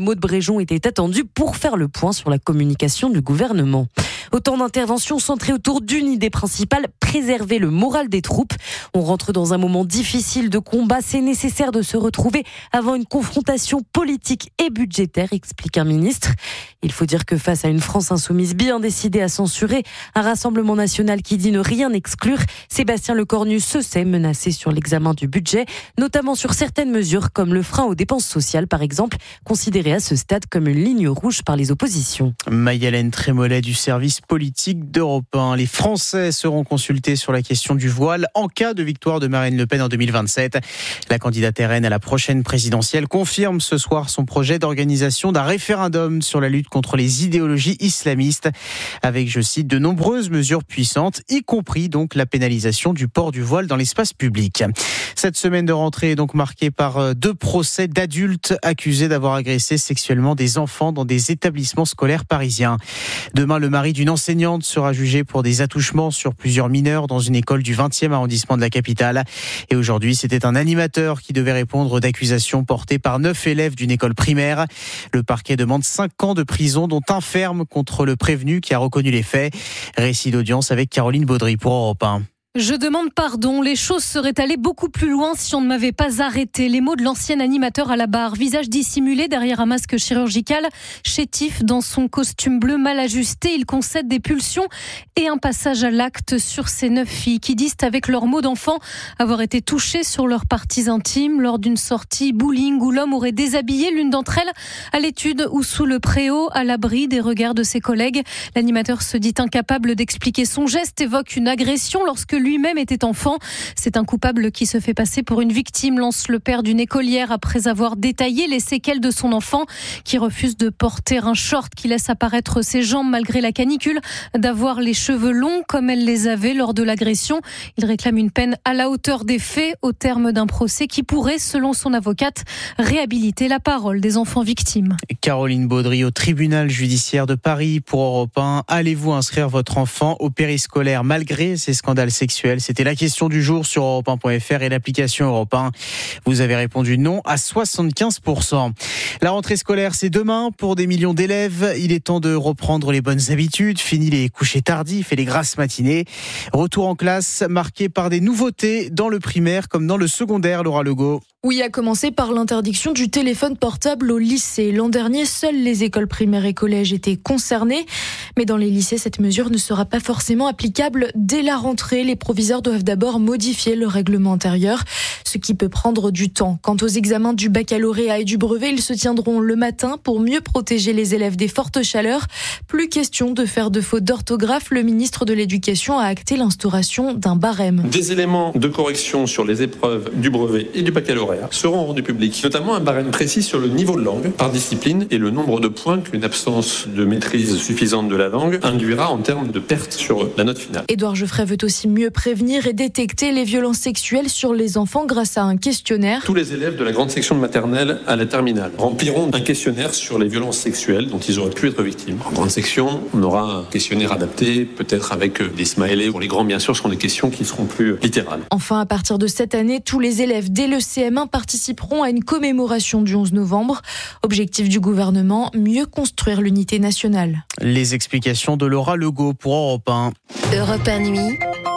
Beaujon était attendu pour faire le point sur la communication du gouvernement. Autant d'interventions centrées autour d'une idée principale, préserver le moral des troupes. On rentre dans un moment difficile de combat, c'est nécessaire de se retrouver avant une confrontation politique et budgétaire, explique un ministre. Il faut dire que face à une France insoumise bien décidée à censurer un rassemblement national qui dit ne rien exclure, Sébastien Lecornu se sait menacé sur l'examen du budget, notamment sur certaines mesures comme le frein aux dépenses sociales par exemple, considéré à ce stade comme une ligne rouge par les oppositions. Maï-Hélène Trémollet du service politique d'Europe un. Les Français seront consultés sur la question du voile en cas de victoire de Marine Le Pen en deux mille vingt-sept. La candidate R N à la prochaine présidentielle confirme ce soir son projet d'organisation d'un référendum sur la lutte contre les idéologies islamistes avec, je cite, de nombreuses mesures puissantes, y compris donc la pénalisation du port du voile dans l'espace public. Cette semaine de rentrée est donc marquée par deux procès d'adultes accusés d'avoir agressé sexuellement des enfants dans des établissements scolaires parisiens. Demain, le mari d'une enseignante sera jugé pour des attouchements sur plusieurs mineurs dans une école du vingtième arrondissement de la capitale. Et aujourd'hui, c'était un animateur qui devait répondre d'accusations portées par neuf élèves d'une école primaire. Le parquet demande cinq ans de prison, dont un ferme contre le prévenu qui a reconnu les faits. Récit d'audience avec Caroline Baudry pour Europe un. Je demande pardon, les choses seraient allées beaucoup plus loin si on ne m'avait pas arrêté. Les mots de l'ancien animateur à la barre, visage dissimulé derrière un masque chirurgical, chétif dans son costume bleu mal ajusté, il concède des pulsions et un passage à l'acte sur ces neuf filles qui disent avec leurs mots d'enfant avoir été touchées sur leurs parties intimes lors d'une sortie bowling où l'homme aurait déshabillé l'une d'entre elles à l'étude ou sous le préau, à l'abri des regards de ses collègues. L'animateur se dit incapable d'expliquer son geste, évoque une agression lorsque lui-même était enfant. C'est un coupable qui se fait passer pour une victime, lance le père d'une écolière après avoir détaillé les séquelles de son enfant qui refuse de porter un short qui laisse apparaître ses jambes malgré la canicule, d'avoir les cheveux longs comme elle les avait lors de l'agression. Il réclame une peine à la hauteur des faits au terme d'un procès qui pourrait, selon son avocate, réhabiliter la parole des enfants victimes. Caroline Baudry au tribunal judiciaire de Paris pour Europe un. Allez-vous inscrire votre enfant au périscolaire malgré ces scandales sexuels ? C'était la question du jour sur europe un point f r et l'application Europe un. Vous avez répondu non à soixante-quinze pour cent. La rentrée scolaire, c'est demain pour des millions d'élèves. Il est temps de reprendre les bonnes habitudes, fini les couchers tardifs et les grasses matinées. Retour en classe marqué par des nouveautés dans le primaire comme dans le secondaire, Laura Legault. Oui, à commencer par l'interdiction du téléphone portable au lycée. L'an dernier, seules les écoles primaires et collèges étaient concernées. Mais dans les lycées, cette mesure ne sera pas forcément applicable dès la rentrée. Les proviseurs doivent d'abord modifier le règlement intérieur, ce qui peut prendre du temps. Quant aux examens du baccalauréat et du brevet, ils se tiendront le matin pour mieux protéger les élèves des fortes chaleurs. Plus question de faire de fautes d'orthographe. Le ministre de l'Éducation a acté l'instauration d'un barème. Des éléments de correction sur les épreuves du brevet et du baccalauréat seront rendus publics, notamment un barème précis sur le niveau de langue par discipline et le nombre de points qu'une absence de maîtrise suffisante de la langue induira en termes de perte sur la note finale. Édouard Geoffrey veut aussi mieux prévenir et détecter les violences sexuelles sur les enfants grâce à un questionnaire. Tous les élèves de la grande section de maternelle à la terminale rempliront un questionnaire sur les violences sexuelles dont ils auraient pu être victimes. En grande section, on aura un questionnaire adapté, peut-être avec des smileys. Pour les grands, bien sûr, ce seront des questions qui seront plus littérales. Enfin, à partir de cette année, tous les élèves dès le C M un participeront à une commémoration du onze novembre. Objectif du gouvernement, mieux construire l'unité nationale. Les explications de Laura Legault pour Europe un. Europe un Nuit.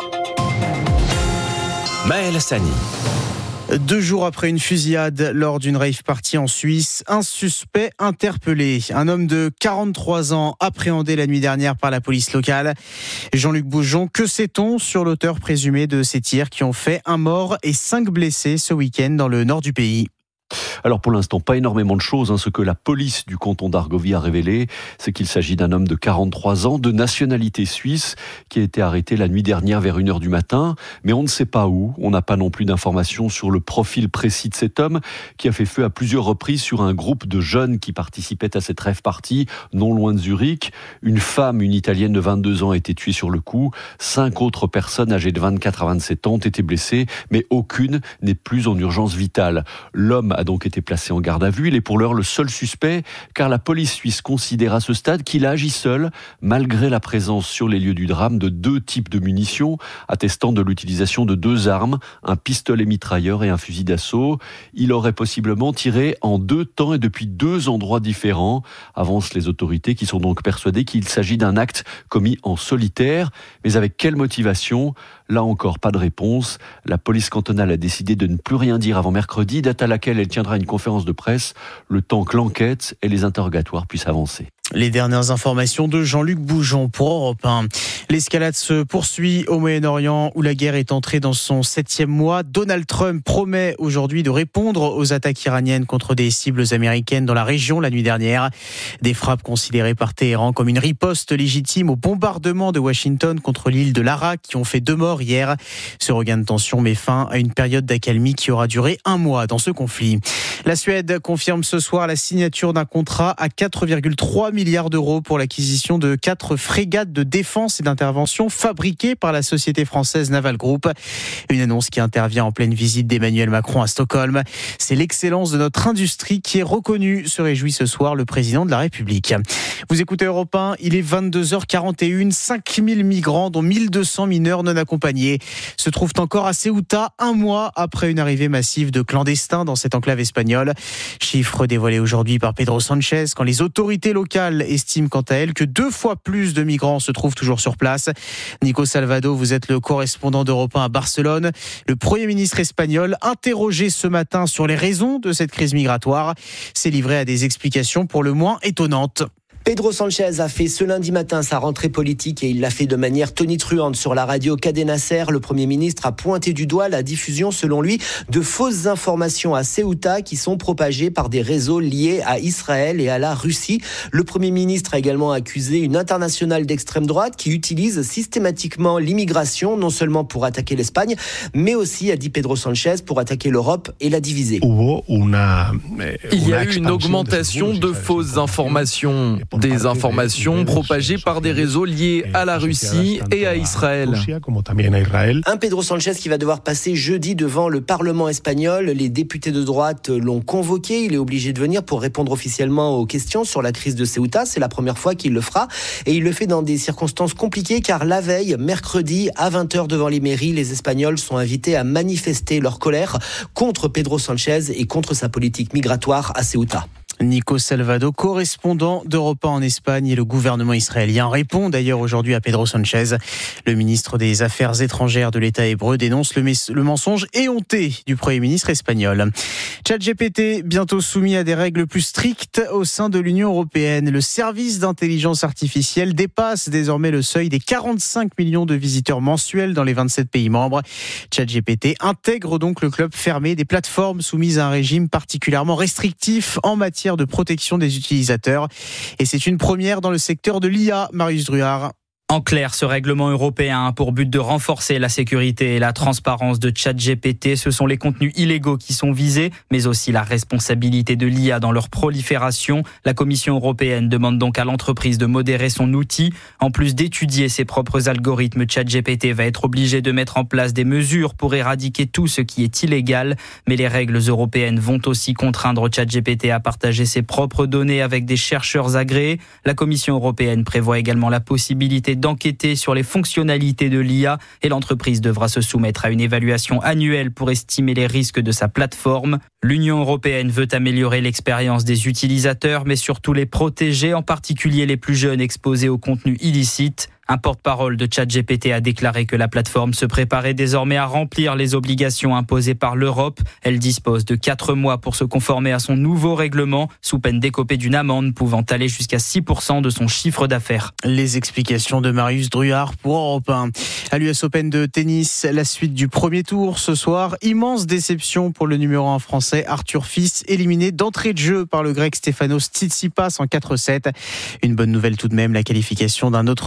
Maël Hassani. Deux jours après une fusillade lors d'une rave party en Suisse, un suspect interpellé. Un homme de quarante-trois ans appréhendé la nuit dernière par la police locale. Jean-Luc Boujon, que sait-on sur l'auteur présumé de ces tirs qui ont fait un mort et cinq blessés ce week-end dans le nord du pays? Alors pour l'instant, pas énormément de choses. Hein. Ce que la police du canton d'Argovie a révélé, c'est qu'il s'agit d'un homme de quarante-trois ans, de nationalité suisse, qui a été arrêté la nuit dernière vers une heure du matin. Mais on ne sait pas où. On n'a pas non plus d'informations sur le profil précis de cet homme, qui a fait feu à plusieurs reprises sur un groupe de jeunes qui participaient à cette rave party, non loin de Zurich. Une femme, une Italienne de vingt-deux ans, a été tuée sur le coup. Cinq autres personnes âgées de vingt-quatre à vingt-sept ans ont été blessées, mais aucune n'est plus en urgence vitale. L'homme a donc été placé en garde à vue. Il est pour l'heure le seul suspect, car la police suisse considère à ce stade qu'il a agi seul, malgré la présence sur les lieux du drame de deux types de munitions, attestant de l'utilisation de deux armes, un pistolet mitrailleur et un fusil d'assaut. Il aurait possiblement tiré en deux temps et depuis deux endroits différents, avancent les autorités qui sont donc persuadées qu'il s'agit d'un acte commis en solitaire. Mais avec quelle motivation ? Là encore, pas de réponse. La police cantonale a décidé de ne plus rien dire avant mercredi, date à laquelle elle tiendra une conférence de presse, le temps que l'enquête et les interrogatoires puissent avancer. Les dernières informations de Jean-Luc Boujon pour Europe un. L'escalade se poursuit au Moyen-Orient où la guerre est entrée dans son septième mois. Donald Trump promet aujourd'hui de répondre aux attaques iraniennes contre des cibles américaines dans la région la nuit dernière. Des frappes considérées par Téhéran comme une riposte légitime au bombardement de Washington contre l'île de Lara qui ont fait deux morts hier. Ce regain de tension met fin à une période d'accalmie qui aura duré un mois dans ce conflit. La Suède confirme ce soir la signature d'un contrat à quatre virgule trois milliards d'euros pour l'acquisition de quatre frégates de défense et d'intervention fabriquées par la société française Naval Group. Une annonce qui intervient en pleine visite d'Emmanuel Macron à Stockholm. C'est l'excellence de notre industrie qui est reconnue, se réjouit ce soir le président de la République. Vous écoutez Europe un, il est vingt-deux heures quarante et une. cinq mille migrants, dont mille deux cents mineurs non accompagnés, se trouvent encore à Ceuta, un mois après une arrivée massive de clandestins dans cette enclave espagnole. Chiffre dévoilé aujourd'hui par Pedro Sanchez, quand les autorités locales estiment quant à elles que deux fois plus de migrants se trouvent toujours sur place. Nico Salvado, vous êtes le correspondant d'Europe un à Barcelone. Le Premier ministre espagnol, interrogé ce matin sur les raisons de cette crise migratoire, s'est livré à des explications pour le moins étonnantes. Pedro Sanchez a fait ce lundi matin sa rentrée politique et il l'a fait de manière tonitruante sur la radio Cadena Ser. Le Premier ministre a pointé du doigt la diffusion, selon lui, de fausses informations à Ceuta qui sont propagées par des réseaux liés à Israël et à la Russie. Le Premier ministre a également accusé une internationale d'extrême droite qui utilise systématiquement l'immigration, non seulement pour attaquer l'Espagne, mais aussi, a dit Pedro Sanchez, pour attaquer l'Europe et la diviser. Il y a eu une augmentation de fausses informations. Des informations propagées par des réseaux liés à la Russie et à Israël. Un Pedro Sanchez qui va devoir passer jeudi devant le Parlement espagnol. Les députés de droite l'ont convoqué. Il est obligé de venir pour répondre officiellement aux questions sur la crise de Ceuta. C'est la première fois qu'il le fera. Et il le fait dans des circonstances compliquées car la veille, mercredi, à vingt heures devant les mairies, les Espagnols sont invités à manifester leur colère contre Pedro Sanchez et contre sa politique migratoire à Ceuta. Nico Salvado, correspondant d'Europe un en Espagne, et le gouvernement israélien répond d'ailleurs aujourd'hui à Pedro Sanchez. Le ministre des Affaires étrangères de l'État hébreu dénonce le, mes- le mensonge éhonté du Premier ministre espagnol. ChatGPT, bientôt soumis à des règles plus strictes au sein de l'Union européenne. Le service d'intelligence artificielle dépasse désormais le seuil des quarante-cinq millions de visiteurs mensuels dans les vingt-sept pays membres. ChatGPT intègre donc le club fermé des plateformes soumises à un régime particulièrement restrictif en matière de protection des utilisateurs. Et c'est une première dans le secteur de l'I A, Marius Druard. En clair, ce règlement européen a pour but de renforcer la sécurité et la transparence de ChatGPT. Ce sont les contenus illégaux qui sont visés, mais aussi la responsabilité de l'I A dans leur prolifération. La Commission européenne demande donc à l'entreprise de modérer son outil. En plus d'étudier ses propres algorithmes, ChatGPT va être obligé de mettre en place des mesures pour éradiquer tout ce qui est illégal. Mais les règles européennes vont aussi contraindre ChatGPT à partager ses propres données avec des chercheurs agréés. La Commission européenne prévoit également la possibilité d'enquêter sur les fonctionnalités de l'I A et l'entreprise devra se soumettre à une évaluation annuelle pour estimer les risques de sa plateforme. L'Union européenne veut améliorer l'expérience des utilisateurs, mais surtout les protéger, en particulier les plus jeunes exposés au contenu illicite. Un porte-parole de ChatGPT a déclaré que la plateforme se préparait désormais à remplir les obligations imposées par l'Europe. Elle dispose de quatre mois pour se conformer à son nouveau règlement, sous peine d'écoper d'une amende pouvant aller jusqu'à six pour cent de son chiffre d'affaires. Les explications de Marius Druard pour Europe un. À l'U S Open de tennis, la suite du premier tour ce soir. Immense déception pour le numéro un français Arthur Fils, éliminé d'entrée de jeu par le grec Stefanos Tsitsipas en quatre sept. Une bonne nouvelle tout de même, la qualification d'un autre tricolore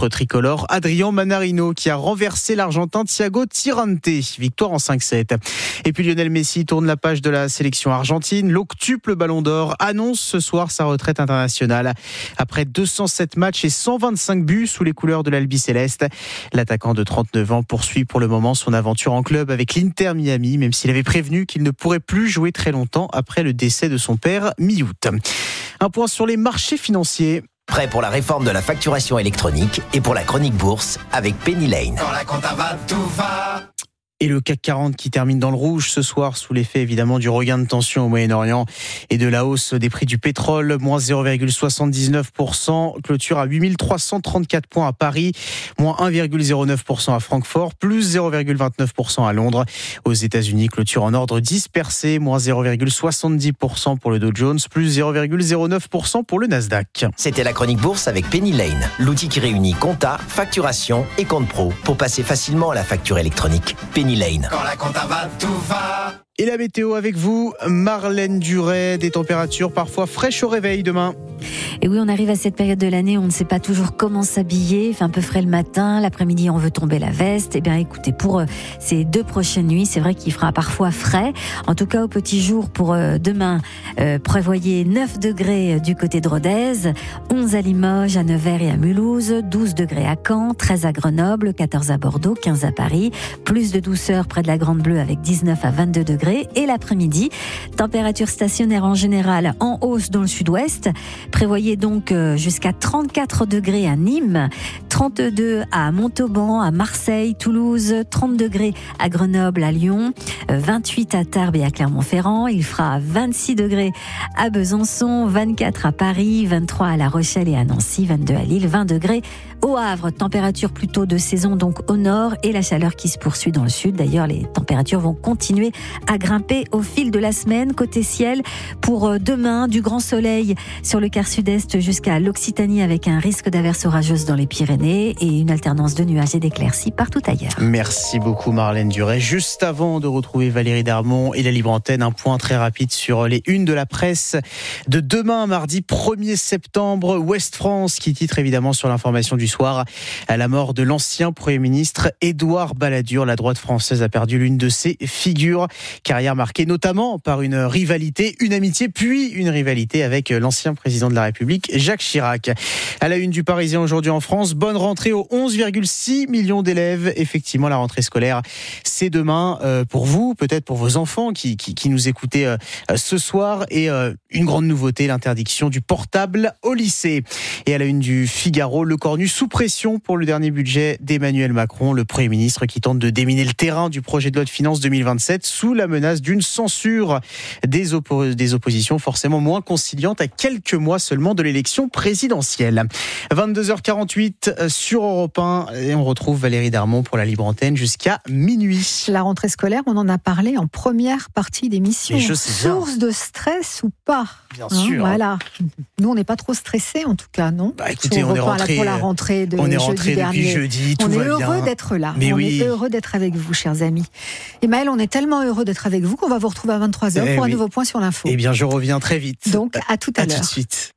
alors Adrian Manarino qui a renversé l'Argentin Thiago Tirante. Victoire en cinq sept. Et puis Lionel Messi tourne la page de la sélection argentine. L'octuple Ballon d'Or annonce ce soir sa retraite internationale. Après deux cent sept matchs et cent vingt-cinq buts sous les couleurs de l'Albiceleste, l'attaquant de trente-neuf ans poursuit pour le moment son aventure en club avec l'Inter Miami, même s'il avait prévenu qu'il ne pourrait plus jouer très longtemps après le décès de son père mi-août. Un point sur les marchés financiers. Prêt pour la réforme de la facturation électronique et pour la chronique bourse avec Penny Lane. Quand la compta va, tout va. Et le C A C quarante qui termine dans le rouge ce soir sous l'effet évidemment du regain de tension au Moyen-Orient et de la hausse des prix du pétrole, moins zéro virgule soixante-dix-neuf pour cent, clôture à huit mille trois cent trente-quatre points à Paris, moins un virgule zéro neuf pour cent à Francfort, plus zéro virgule vingt-neuf pour cent à Londres. Aux États-Unis, clôture en ordre dispersé, moins zéro virgule soixante-dix pour cent pour le Dow Jones, plus zéro virgule zéro neuf pour cent pour le Nasdaq. C'était la chronique bourse avec Penny Lane, l'outil qui réunit compta, facturation et compte pro pour passer facilement à la facture électronique. Penny Lane. Quand la compta va, tout va. Et la météo avec vous, Marlène Duret, des températures parfois fraîches au réveil demain. Et oui, on arrive à cette période de l'année, on ne sait pas toujours comment s'habiller, il fait un peu frais le matin, l'après-midi on veut tomber la veste. Eh bien écoutez, pour euh, ces deux prochaines nuits, c'est vrai qu'il fera parfois frais. En tout cas au petit jour pour euh, demain, euh, prévoyez neuf degrés du côté de Rodez, onze à Limoges, à Nevers et à Mulhouse, douze degrés à Caen, treize à Grenoble, quatorze à Bordeaux, quinze à Paris, plus de douceur près de la Grande Bleue avec dix-neuf à vingt-deux degrés. Et l'après-midi, température stationnaire en général en hausse dans le sud-ouest. Prévoyez donc jusqu'à trente-quatre degrés à Nîmes, trente-deux à Montauban, à Marseille, Toulouse, trente degrés à Grenoble, à Lyon, vingt-huit à Tarbes et à Clermont-Ferrand. Il fera vingt-six degrés à Besançon, vingt-quatre à Paris, vingt-trois à La Rochelle et à Nancy, vingt-deux à Lille, vingt degrés au Havre. Température plutôt de saison donc au nord et la chaleur qui se poursuit dans le sud. D'ailleurs, les températures vont continuer à grimper au fil de la semaine. Côté ciel, pour demain, du grand soleil sur le quart sud-est jusqu'à l'Occitanie avec un risque d'averses orageuses dans les Pyrénées et une alternance de nuages et d'éclaircies partout ailleurs. Merci beaucoup Marlène Duret. Juste avant de retrouver Valérie Darmon et la Libre Antenne, un point très rapide sur les unes de la presse de demain, mardi premier septembre. Ouest France qui titre évidemment sur l'information du soir à la mort de l'ancien Premier ministre Édouard Balladur. La droite française a perdu l'une de ses figures. Carrière marquée notamment par une rivalité, une amitié, puis une rivalité avec l'ancien président de la République, Jacques Chirac. À la une du Parisien aujourd'hui en France, bonne rentrée aux onze virgule six millions d'élèves. Effectivement, la rentrée scolaire, c'est demain euh, pour vous, peut-être pour vos enfants qui, qui, qui nous écoutez euh, ce soir. Et euh, une grande nouveauté, l'interdiction du portable au lycée. Et à la une du Figaro, le Cornu sous pression pour le dernier budget d'Emmanuel Macron, le Premier ministre qui tente de déminer le terrain du projet de loi de finances deux mille vingt-sept sous la menace d'une censure des, oppo- des oppositions forcément moins conciliantes à quelques mois seulement de l'élection présidentielle. vingt-deux heures quarante-huit sur Europe un et on retrouve Valérie Darmon pour la Libre Antenne jusqu'à minuit. La rentrée scolaire, on en a parlé en première partie d'émission. Source de stress ou pas? Bien hein, sûr. Voilà. Nous, on n'est pas trop stressés en tout cas, non? Bah écoutez, on est rentré pour la rentrée de on est jeudi rentré dernier. Depuis jeudi, tout on va est bien. heureux d'être là. Mais on oui. est heureux d'être avec vous, chers amis. Et Maëlle, on est tellement heureux d'être avec vous qu'on va vous retrouver à vingt-trois heures eh pour oui. un nouveau point sur l'info. Eh bien, je reviens très vite. Donc, à tout à, à l'heure. tout de suite.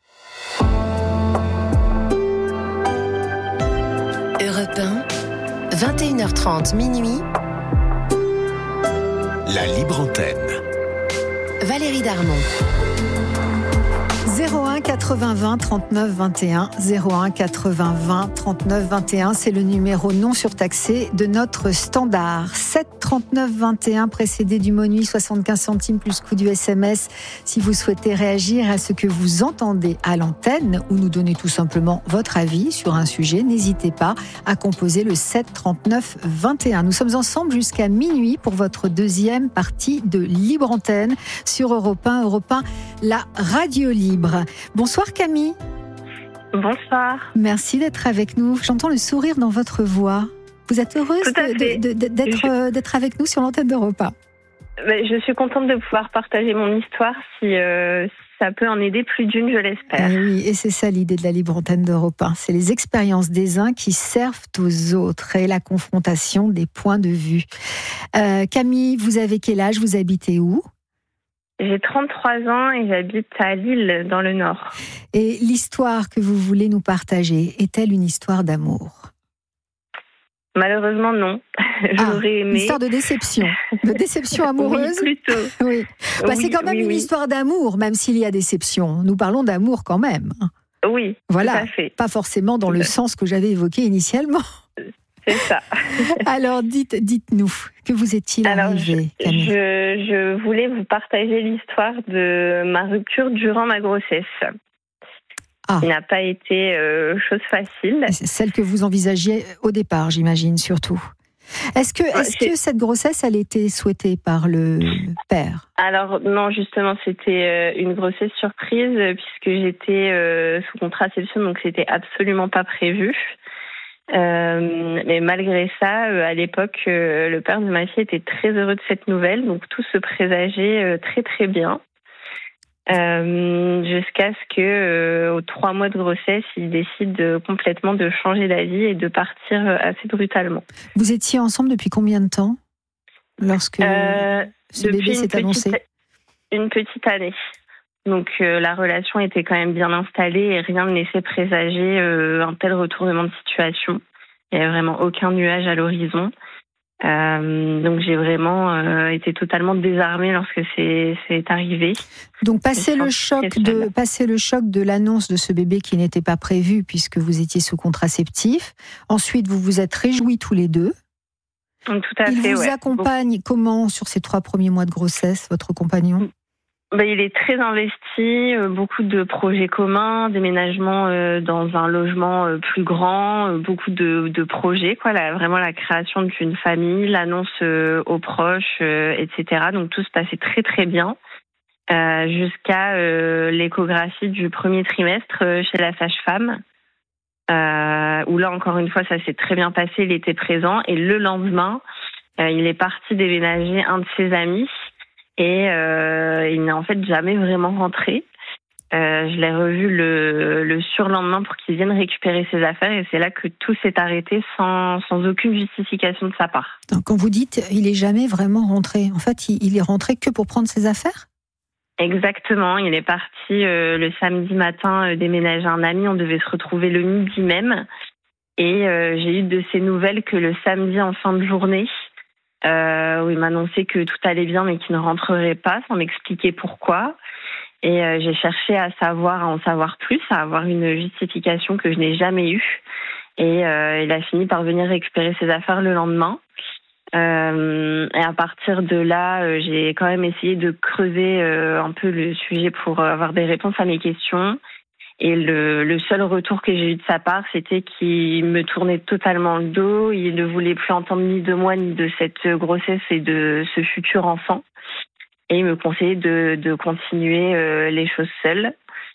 Europe un, vingt et une heures trente, minuit. La Libre Antenne. Valérie Darmon. zéro un quatre-vingts vingt trente-neuf vingt et un, zéro un quatre-vingts vingt trente-neuf vingt et un, c'est le numéro non surtaxé de notre standard. sept trente-neuf vingt et un précédé du mot nuit, soixante-quinze centimes plus coût du S M S. Si vous souhaitez réagir à ce que vous entendez à l'antenne ou nous donner tout simplement votre avis sur un sujet, n'hésitez pas à composer le sept trente-neuf vingt et un. Nous sommes ensemble jusqu'à minuit pour votre deuxième partie de Libre Antenne sur Europe un, Europe un, la radio libre. Bonsoir Camille. Bonsoir. Merci d'être avec nous. J'entends le sourire dans votre voix. Vous êtes heureuse de, de, de, d'être, Je... d'être avec nous sur l'antenne d'Europe un? Je suis contente de pouvoir partager mon histoire. Si, euh, si ça peut en aider plus d'une, je l'espère. Et oui, et c'est ça l'idée de la Libre Antenne d'Europe un. C'est les expériences des uns qui servent aux autres et la confrontation des points de vue. Euh, Camille, vous avez quel âge? Vous habitez où? J'ai trente-trois ans et j'habite à Lille, dans le Nord. Et l'histoire que vous voulez nous partager, est-elle une histoire d'amour? Malheureusement, non. J'aurais ah, aimé. Une histoire de déception. De déception amoureuse. Oui, plutôt. Oui. Bah, oui, c'est quand même oui, une oui. histoire d'amour, même s'il y a déception. Nous parlons d'amour quand même. Oui, voilà. Tout à fait. Pas forcément dans le sens que j'avais évoqué initialement. C'est ça. Alors, dites, dites-nous, que vous est-il Alors, arrivé, je, Camille ? je, je voulais vous partager l'histoire de ma rupture durant ma grossesse. Ah. Qui n'a pas été euh, chose facile. C'est celle que vous envisagiez au départ, j'imagine, surtout. Est-ce que, est-ce que cette grossesse, elle était souhaitée par le père ? Alors non, justement, c'était une grossesse surprise puisque j'étais euh, sous contraception, donc c'était absolument pas prévu. Euh, mais malgré ça, euh, à l'époque, euh, le père de ma fille était très heureux de cette nouvelle, donc tout se présageait euh, très très bien. Euh, jusqu'à ce que, euh, aux trois mois de grossesse, il décide de, complètement de changer d'avis et de partir euh, assez brutalement. Vous étiez ensemble depuis combien de temps lorsque euh, ce bébé s'est annoncé ? Une petite année. Donc euh, la relation était quand même bien installée et rien ne laissait présager euh, un tel retournement de situation. Il n'y avait vraiment aucun nuage à l'horizon. Euh, donc j'ai vraiment euh, été totalement désarmée lorsque c'est, c'est arrivé. Donc passer le choc de passer le choc de l'annonce de ce bébé qui n'était pas prévu puisque vous étiez sous contraceptif. Ensuite vous vous êtes réjouis tous les deux. Donc, tout à Il fait, vous ouais. accompagne bon. Comment sur ces trois premiers mois de grossesse, votre compagnon ? Ben, il est très investi, euh, beaucoup de projets communs, déménagement euh, dans un logement euh, plus grand, euh, beaucoup de, de projets, quoi. Là, vraiment la création d'une famille, l'annonce euh, aux proches, euh, et cetera. Donc tout se passait très très bien euh, jusqu'à euh, l'échographie du premier trimestre euh, chez la sage-femme, euh, où là encore une fois ça s'est très bien passé, il était présent et le lendemain euh, il est parti déménager un de ses amis. Et euh, il n'est en fait jamais vraiment rentré. Euh, je l'ai revu le, le surlendemain pour qu'il vienne récupérer ses affaires et c'est là que tout s'est arrêté sans, sans aucune justification de sa part. Donc, quand vous dites il n'est jamais vraiment rentré, en fait il, il est rentré que pour prendre ses affaires ? Exactement, il est parti euh, le samedi matin euh, déménager un ami, on devait se retrouver le midi même. Et euh, j'ai eu de ces nouvelles que le samedi en fin de journée, Euh, où il m'annonçait que tout allait bien mais qu'il ne rentrerait pas sans m'expliquer pourquoi. Et euh, j'ai cherché à savoir, à en savoir plus, à avoir une justification que je n'ai jamais eue. Et euh, il a fini par venir récupérer ses affaires le lendemain. Euh, et à partir de là, euh, j'ai quand même essayé de creuser euh, un peu le sujet pour avoir des réponses à mes questions. Et le, le seul retour que j'ai eu de sa part, c'était qu'il me tournait totalement le dos. Il ne voulait plus entendre ni de moi, ni de cette grossesse et de ce futur enfant. Et il me conseillait de, de continuer euh, les choses seule.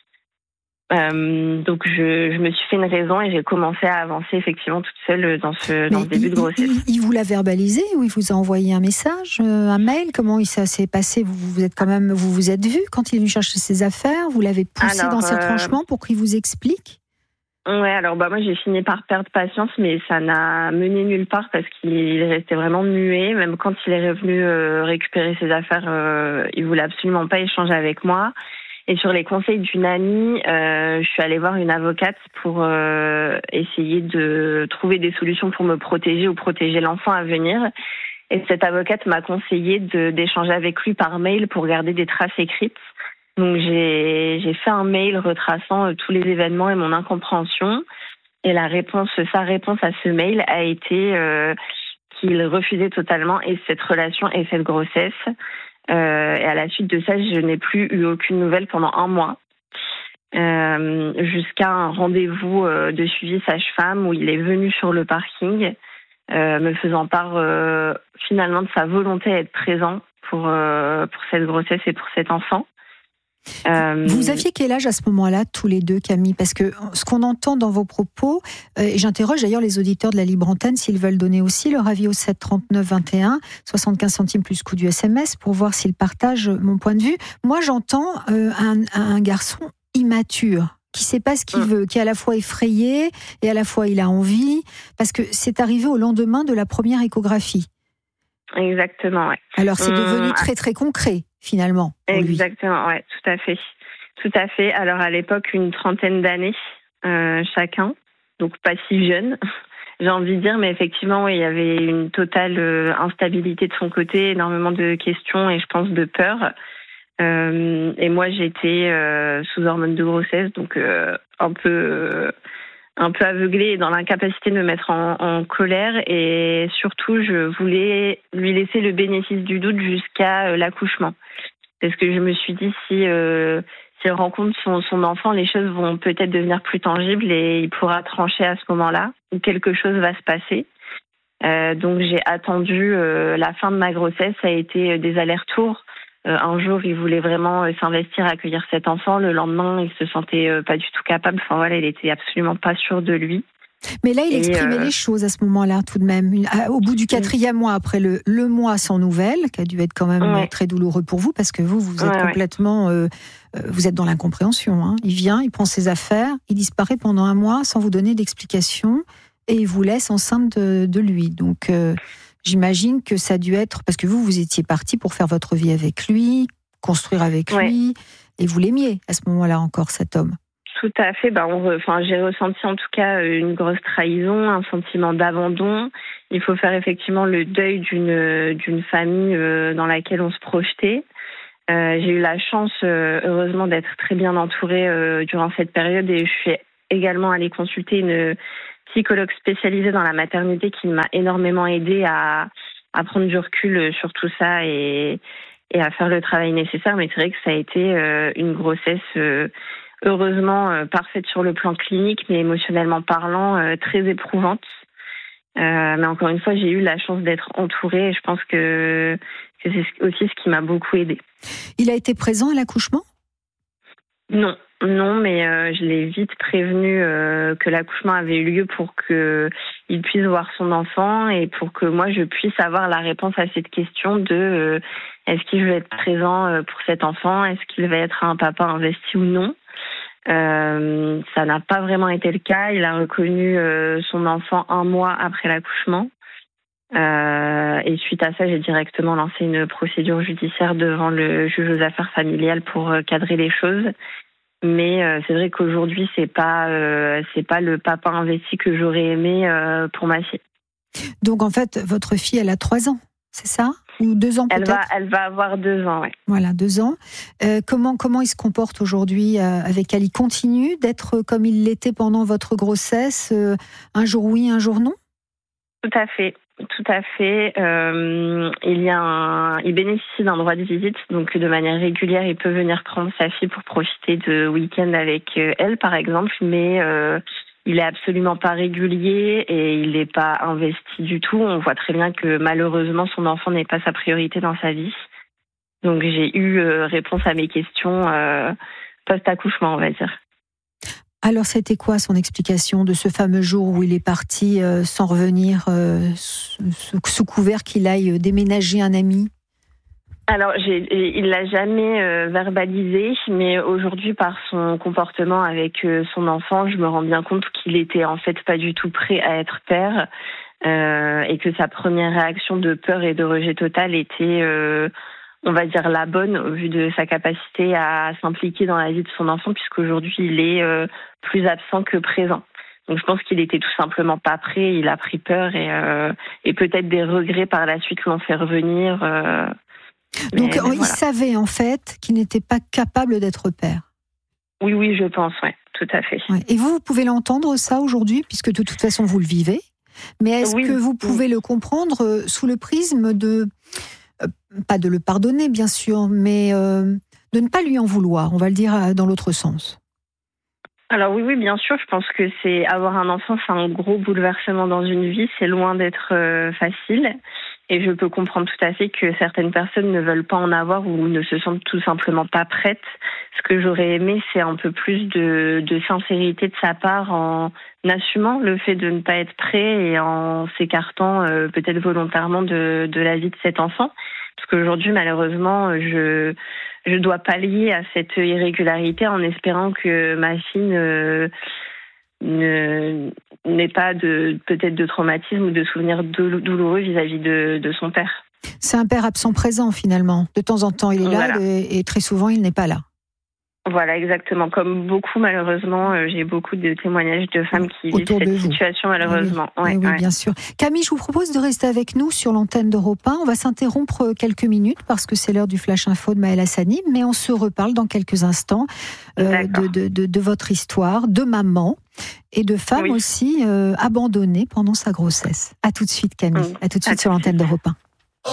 Euh, donc je, je me suis fait une raison et j'ai commencé à avancer effectivement toute seule dans ce, dans ce début il, de grossesse. Il, il vous l'a verbalisé ou il vous a envoyé un message, un mail ? Comment ça s'est passé ? Vous vous êtes quand même, vous vous êtes vu quand il est venu chercher ses affaires ? Vous l'avez poussé alors, dans ses euh... retranchements pour qu'il vous explique ? Ouais, alors bah moi j'ai fini par perdre patience, mais ça n'a mené nulle part parce qu'il restait vraiment muet. Même quand il est revenu euh, récupérer ses affaires, euh, il voulait absolument pas échanger avec moi. Et sur les conseils d'une amie, euh, je suis allée voir une avocate pour euh, essayer de trouver des solutions pour me protéger ou protéger l'enfant à venir. Et cette avocate m'a conseillé de, d'échanger avec lui par mail pour garder des traces écrites. Donc j'ai, j'ai fait un mail retraçant euh, tous les événements et mon incompréhension. Et la réponse, sa réponse à ce mail a été euh, qu'il refusait totalement et cette relation et cette grossesse. Euh, et à la suite de ça, je n'ai plus eu aucune nouvelle pendant un mois. Euh, jusqu'à un rendez-vous euh, de suivi sage-femme où il est venu sur le parking, euh, me faisant part euh, finalement de sa volonté à être présent pour, euh, pour cette grossesse et pour cet enfant. Euh... Vous aviez quel âge à ce moment-là, tous les deux, Camille ? Parce que ce qu'on entend dans vos propos, euh, et j'interroge d'ailleurs les auditeurs de la Libre Antenne s'ils veulent donner aussi leur avis au sept trente-neuf vingt et un, soixante-quinze centimes plus coût du S M S, pour voir s'ils partagent mon point de vue. Moi, j'entends euh, un, un garçon immature, qui ne sait pas ce qu'il mmh. veut, qui est à la fois effrayé et à la fois il a envie, parce que c'est arrivé au lendemain de la première échographie. Exactement, ouais. Alors c'est devenu mmh. très très concret, finalement. Exactement, ouais, tout à fait. Tout à fait. Alors à l'époque, une trentaine d'années euh, chacun, donc pas si jeune. j'ai envie de dire, mais effectivement, oui, il y avait une totale euh, instabilité de son côté, énormément de questions et je pense de peur. Euh, et moi, j'étais euh, sous hormones de grossesse, donc euh, un peu, euh, un peu aveuglée et dans l'incapacité de me mettre en, en colère. Et surtout, je voulais lui laisser le bénéfice du doute jusqu'à euh, l'accouchement, parce que je me suis dit si euh, si elle rencontre son, son enfant, les choses vont peut-être devenir plus tangibles et il pourra trancher à ce moment-là où quelque chose va se passer. Euh, donc j'ai attendu euh, la fin de ma grossesse, ça a été des allers-retours. Euh, un jour, il voulait vraiment euh, s'investir, accueillir cet enfant. Le lendemain, il se sentait euh, pas du tout capable. Enfin voilà, il était absolument pas sûr de lui. Mais là, il Et exprimait euh... les choses à ce moment-là, tout de même. Au bout du quatrième mois, après le, le mois sans nouvelles, qui a dû être quand même ouais. très douloureux pour vous, parce que vous, vous êtes ouais, complètement, ouais. Euh, vous êtes dans l'incompréhension. Hein. Il vient, il prend ses affaires, il disparaît pendant un mois sans vous donner d'explication, et il vous laisse enceinte de, de lui. Donc, euh, j'imagine que ça a dû être parce que vous, vous étiez parti pour faire votre vie avec lui, construire avec ouais. lui, et vous l'aimiez à ce moment-là encore, cet homme. Tout à fait. Bah, on, enfin, j'ai ressenti en tout cas une grosse trahison, un sentiment d'abandon. Il faut faire effectivement le deuil d'une d'une famille dans laquelle on se projetait. Euh, j'ai eu la chance, euh, heureusement, d'être très bien entourée euh, durant cette période et je suis également allée consulter une psychologue spécialisée dans la maternité qui m'a énormément aidée à, à prendre du recul sur tout ça et, et à faire le travail nécessaire. Mais c'est vrai que ça a été euh, une grossesse euh, heureusement euh, parfaite sur le plan clinique, mais émotionnellement parlant, euh, très éprouvante. Euh, mais encore une fois, j'ai eu la chance d'être entourée et je pense que, que c'est aussi ce qui m'a beaucoup aidée. Il a été présent à l'accouchement ? Non, non, mais euh, je l'ai vite prévenu euh, que l'accouchement avait eu lieu pour qu'il puisse voir son enfant et pour que moi je puisse avoir la réponse à cette question de euh, est-ce qu'il va être présent pour cet enfant, est-ce qu'il va être un papa investi ou non. Euh, ça n'a pas vraiment été le cas. Il a reconnu euh, son enfant un mois après l'accouchement. Euh, et suite à ça, j'ai directement lancé une procédure judiciaire devant le juge aux affaires familiales pour euh, cadrer les choses. Mais euh, c'est vrai qu'aujourd'hui, c'est pas euh, c'est pas le papa investi que j'aurais aimé euh, pour ma fille. Donc en fait, votre fille, elle a trois ans, c'est ça ? Ou deux ans peut-être ? Elle va, elle va avoir deux ans, oui. Voilà, deux ans. Euh, comment, comment il se comporte aujourd'hui euh, avec elle ? Il continue d'être comme il l'était pendant votre grossesse, euh, un jour oui, un jour non ? Tout à fait, tout à fait. Euh, il y a un, il bénéficie d'un droit de visite, donc de manière régulière, il peut venir prendre sa fille pour profiter de week-end avec elle, par exemple, mais euh, il est absolument pas régulier et il n'est pas investi du tout. On voit très bien que malheureusement, son enfant n'est pas sa priorité dans sa vie. Donc j'ai eu euh, réponse à mes questions euh, post-accouchement, on va dire. Alors c'était quoi son explication de ce fameux jour où il est parti euh, sans revenir, euh, sous, sous couvert qu'il aille déménager un ami ? Alors, j'ai, il l'a jamais euh, verbalisé, mais aujourd'hui, par son comportement avec euh, son enfant, je me rends bien compte qu'il était en fait pas du tout prêt à être père euh, et que sa première réaction de peur et de rejet total était, euh, on va dire, la bonne au vu de sa capacité à s'impliquer dans la vie de son enfant, puisqu'aujourd'hui, il est euh, plus absent que présent. Donc, je pense qu'il était tout simplement pas prêt, il a pris peur et, euh, et peut-être des regrets par la suite l'ont fait revenir. Euh, Donc, mais, mais il voilà. savait en fait qu'il n'était pas capable d'être père. Oui, oui, je pense, oui, tout à fait. Ouais. Et vous, vous pouvez l'entendre ça aujourd'hui, puisque de toute façon vous le vivez. Mais est-ce oui, que vous pouvez oui. le comprendre sous le prisme de, euh, pas de le pardonner bien sûr, mais euh, de ne pas lui en vouloir, on va le dire dans l'autre sens? Alors oui, oui, bien sûr, je pense que c'est avoir un enfant, c'est un gros bouleversement dans une vie, c'est loin d'être euh, facile. Et je peux comprendre tout à fait que certaines personnes ne veulent pas en avoir ou ne se sentent tout simplement pas prêtes. Ce que j'aurais aimé, c'est un peu plus de, de sincérité de sa part en assumant le fait de ne pas être prêt et en s'écartant euh, peut-être volontairement de, de la vie de cet enfant. Parce qu'aujourd'hui, malheureusement, je, je dois pallier à cette irrégularité en espérant que ma fille ne... Ne, n'ait pas de, peut-être de traumatisme ou de souvenirs douloureux vis-à-vis de, de son père. C'est un père absent présent finalement. De temps en temps il est voilà. là et, et très souvent il n'est pas là. Voilà, exactement. Comme beaucoup, malheureusement, euh, j'ai beaucoup de témoignages de femmes qui vivent Autour cette de vous. situation, malheureusement. Oui, Ouais, oui, ouais. bien sûr. Camille, je vous propose de rester avec nous sur l'antenne d'Europe un. On va s'interrompre quelques minutes parce que c'est l'heure du Flash Info de Maëlle Hassani, mais on se reparle dans quelques instants euh, de, de, de, de votre histoire, de maman et de femme oui. aussi euh, abandonnée pendant sa grossesse. À tout de suite, Camille. Oui. À tout de suite à sur l'antenne d'Europe un.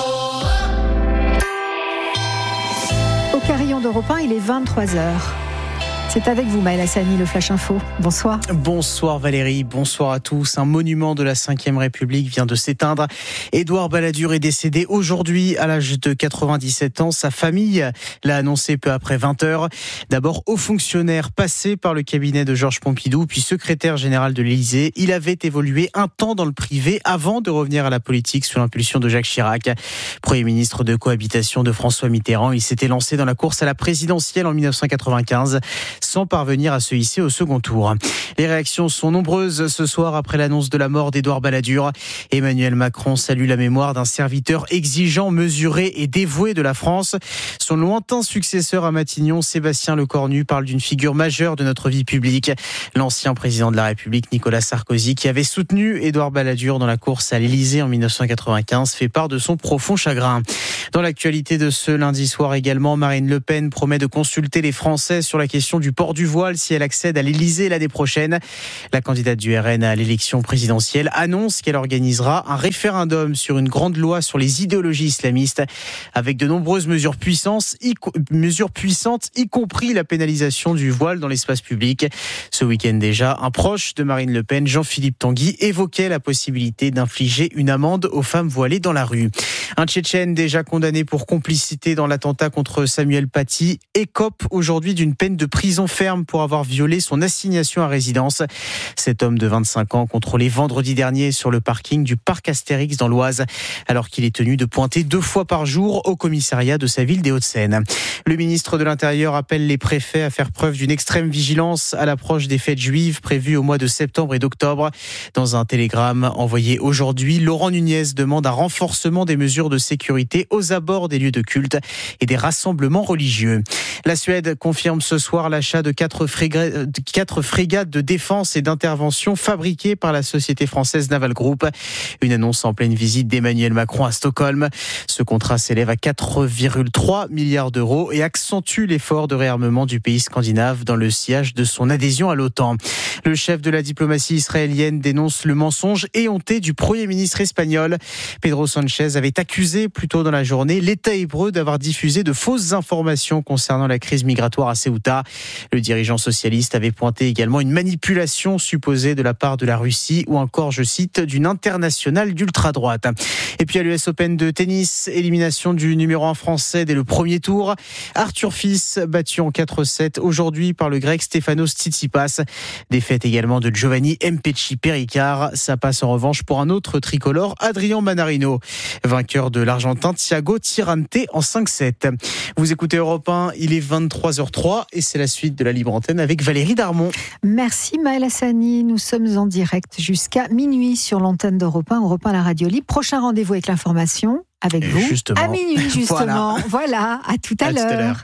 Au carillon d'Europe un, il est vingt-trois heures. C'est avec vous, Maëlle Hassani, le Flash Info. Bonsoir. Bonsoir Valérie, bonsoir à tous. Un monument de la cinquième République vient de s'éteindre. Édouard Balladur est décédé aujourd'hui à l'âge de quatre-vingt-dix-sept ans. Sa famille l'a annoncé peu après vingt heures. D'abord haut fonctionnaire passé par le cabinet de Georges Pompidou, puis secrétaire général de l'Élysée. Il avait évolué un temps dans le privé avant de revenir à la politique sous l'impulsion de Jacques Chirac. Premier ministre de cohabitation de François Mitterrand, il s'était lancé dans la course à la présidentielle en dix-neuf cent quatre-vingt-quinze. Sans parvenir à se hisser au second tour. Les réactions sont nombreuses ce soir après l'annonce de la mort d'Édouard Balladur. Emmanuel Macron salue la mémoire d'un serviteur exigeant, mesuré et dévoué de la France. Son lointain successeur à Matignon, Sébastien Lecornu, parle d'une figure majeure de notre vie publique. L'ancien président de la République, Nicolas Sarkozy, qui avait soutenu Édouard Balladur dans la course à l'Élysée en dix-neuf cent quatre-vingt-quinze, fait part de son profond chagrin. Dans l'actualité de ce lundi soir également, Marine Le Pen promet de consulter les Français sur la question du port du voile si elle accède à l'Élysée l'année prochaine. La candidate du R N à l'élection présidentielle annonce qu'elle organisera un référendum sur une grande loi sur les idéologies islamistes avec de nombreuses mesures puissantes, y, mesures puissantes, y compris la pénalisation du voile dans l'espace public. Ce week-end déjà, un proche de Marine Le Pen, Jean-Philippe Tanguy, évoquait la possibilité d'infliger une amende aux femmes voilées dans la rue. Un Tchétchène déjà condamné pour complicité dans l'attentat contre Samuel Paty écope aujourd'hui d'une peine de prison ferme pour avoir violé son assignation à résidence. Cet homme de vingt-cinq ans contrôlé vendredi dernier sur le parking du parc Astérix dans l'Oise, alors qu'il est tenu de pointer deux fois par jour au commissariat de sa ville des Hauts-de-Seine. Le ministre de l'Intérieur appelle les préfets à faire preuve d'une extrême vigilance à l'approche des fêtes juives prévues au mois de septembre et d'octobre. Dans un télégramme envoyé aujourd'hui, Laurent Nunez demande un renforcement des mesures de sécurité aux abords des lieux de culte et des rassemblements religieux. La Suède confirme ce soir l'achat de quatre frégates, quatre frégates de défense et d'intervention fabriquées par la société française Naval Group. Une annonce en pleine visite d'Emmanuel Macron à Stockholm. Ce contrat s'élève à quatre virgule trois milliards d'euros et accentue l'effort de réarmement du pays scandinave dans le sillage de son adhésion à l'OTAN. Le chef de la diplomatie israélienne dénonce le mensonge éhonté du Premier ministre espagnol. Pedro Sanchez avait accusé plus tôt dans la journée l'État hébreu d'avoir diffusé de fausses informations concernant la crise migratoire à Ceuta. Le dirigeant socialiste avait pointé également une manipulation supposée de la part de la Russie ou encore, je cite, d'une internationale d'ultra-droite. Et puis à l'U S Open de tennis, élimination du numéro un français dès le premier tour. Arthur Fils battu en quatre sept aujourd'hui par le grec Stefanos Tsitsipas. Défaite également de Giovanni Mpetshi Pericard. Ça passe en revanche pour un autre tricolore, Adrian Manarino, vainqueur de l'Argentin Thiago Tirante en cinq sept. Vous écoutez Europe un, il est vingt-trois heures trois et c'est la suite de la Libre Antenne avec Valérie Darmon. Merci Maëlle Hassani, nous sommes en direct jusqu'à minuit sur l'antenne d'Europe un, Europe un, la radio libre. Prochain rendez-vous avec l'information avec vous justement. À minuit justement. Voilà, voilà à tout à, à l'heure. Tout à l'heure.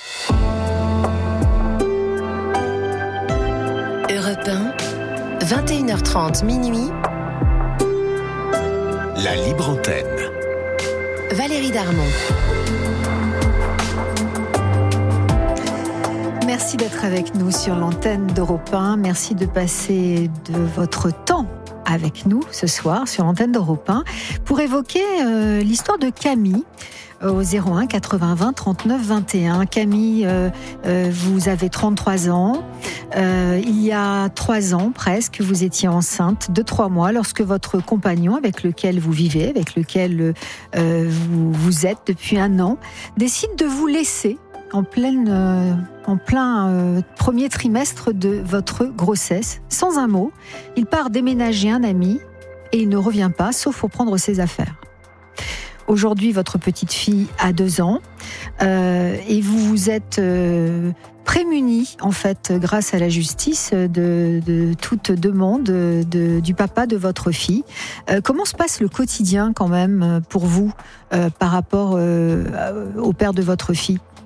Europe un, vingt et une heures trente, minuit. La Libre Antenne. Valérie Darmon. Merci d'être avec nous sur l'antenne d'Europe un. Merci de passer de votre temps avec nous ce soir sur l'antenne d'Europe un pour évoquer euh, l'histoire de Camille au zéro un quatre-vingts vingt trente-neuf vingt et un. Camille, euh, euh, vous avez trente-trois ans. Euh, il y a trois ans presque, vous étiez enceinte de trois mois lorsque votre compagnon avec lequel vous vivez, avec lequel euh, vous, vous êtes depuis un an, décide de vous laisser en, pleine, euh, en plein euh, premier trimestre de votre grossesse. Sans un mot, il part déménager un ami et il ne revient pas, sauf pour prendre ses affaires. Aujourd'hui, votre petite fille a deux ans euh, et vous vous êtes euh, prémunis, en fait, grâce à la justice, de, de toute demande de, de, du papa de votre fille. Euh, comment se passe le quotidien, quand même, pour vous, euh, par rapport euh, au père de votre fille ?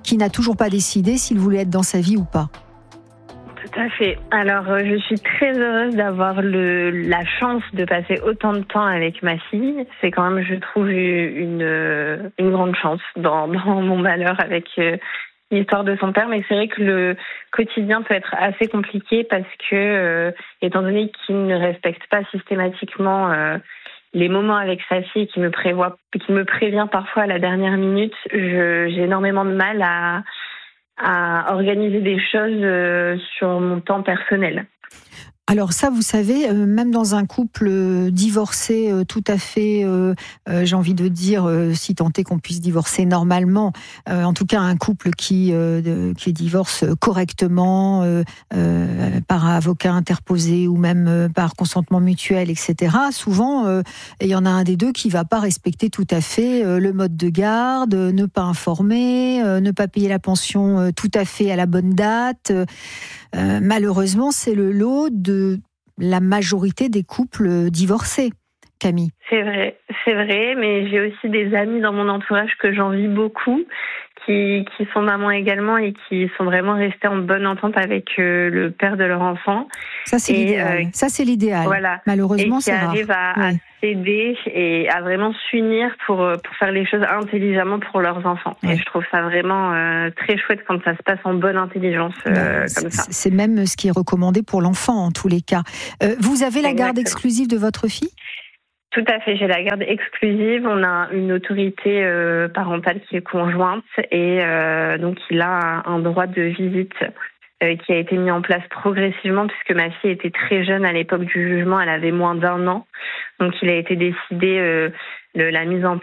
qui n'a toujours pas décidé s'il voulait être dans sa vie ou pas. Tout à fait. Alors, euh, je suis très heureuse d'avoir le, la chance de passer autant de temps avec ma fille. C'est quand même, je trouve, une, une grande chance dans, dans mon malheur avec euh, l'histoire de son père. Mais c'est vrai que le quotidien peut être assez compliqué parce que, euh, étant donné qu'il ne respecte pas systématiquement euh, les moments avec sa fille, qui me prévoit, qui me prévient parfois à la dernière minute, je, j'ai énormément de mal à à organiser des choses euh, sur mon temps personnel. Alors ça, vous savez, euh, même dans un couple euh, divorcé euh, tout à fait, euh, euh, j'ai envie de dire, euh, si tant est qu'on puisse divorcer normalement, euh, en tout cas un couple qui, euh, de, qui divorce correctement, euh, euh, par avocat interposé ou même euh, par consentement mutuel, et cetera. Souvent, euh, il y en a un des deux qui va pas respecter tout à fait euh, le mode de garde, euh, ne pas informer, euh, ne pas payer la pension euh, tout à fait à la bonne date. Euh, Euh, malheureusement, c'est le lot de la majorité des couples divorcés, Camille. C'est vrai, c'est vrai, mais j'ai aussi des amis dans mon entourage que j'envie beaucoup, qui, qui sont mamans également et qui sont vraiment restés en bonne entente avec euh, le père de leur enfant. Ça, c'est et, l'idéal. Euh, Ça, c'est l'idéal. Voilà. Malheureusement, c'est rare. Et qui arrivent à, oui. à s'aider et à vraiment s'unir pour, pour faire les choses intelligemment pour leurs enfants. Oui. Et je trouve ça vraiment euh, très chouette quand ça se passe en bonne intelligence euh, ben, comme ça. C'est même ce qui est recommandé pour l'enfant, en tous les cas. Euh, vous avez la Exactement. garde exclusive de votre fille ? Tout à fait, j'ai la garde exclusive. On a une autorité euh, parentale qui est conjointe et euh, donc il a un droit de visite euh, qui a été mis en place progressivement puisque ma fille était très jeune à l'époque du jugement, elle avait moins d'un an. Donc il a été décidé euh, de la mise en place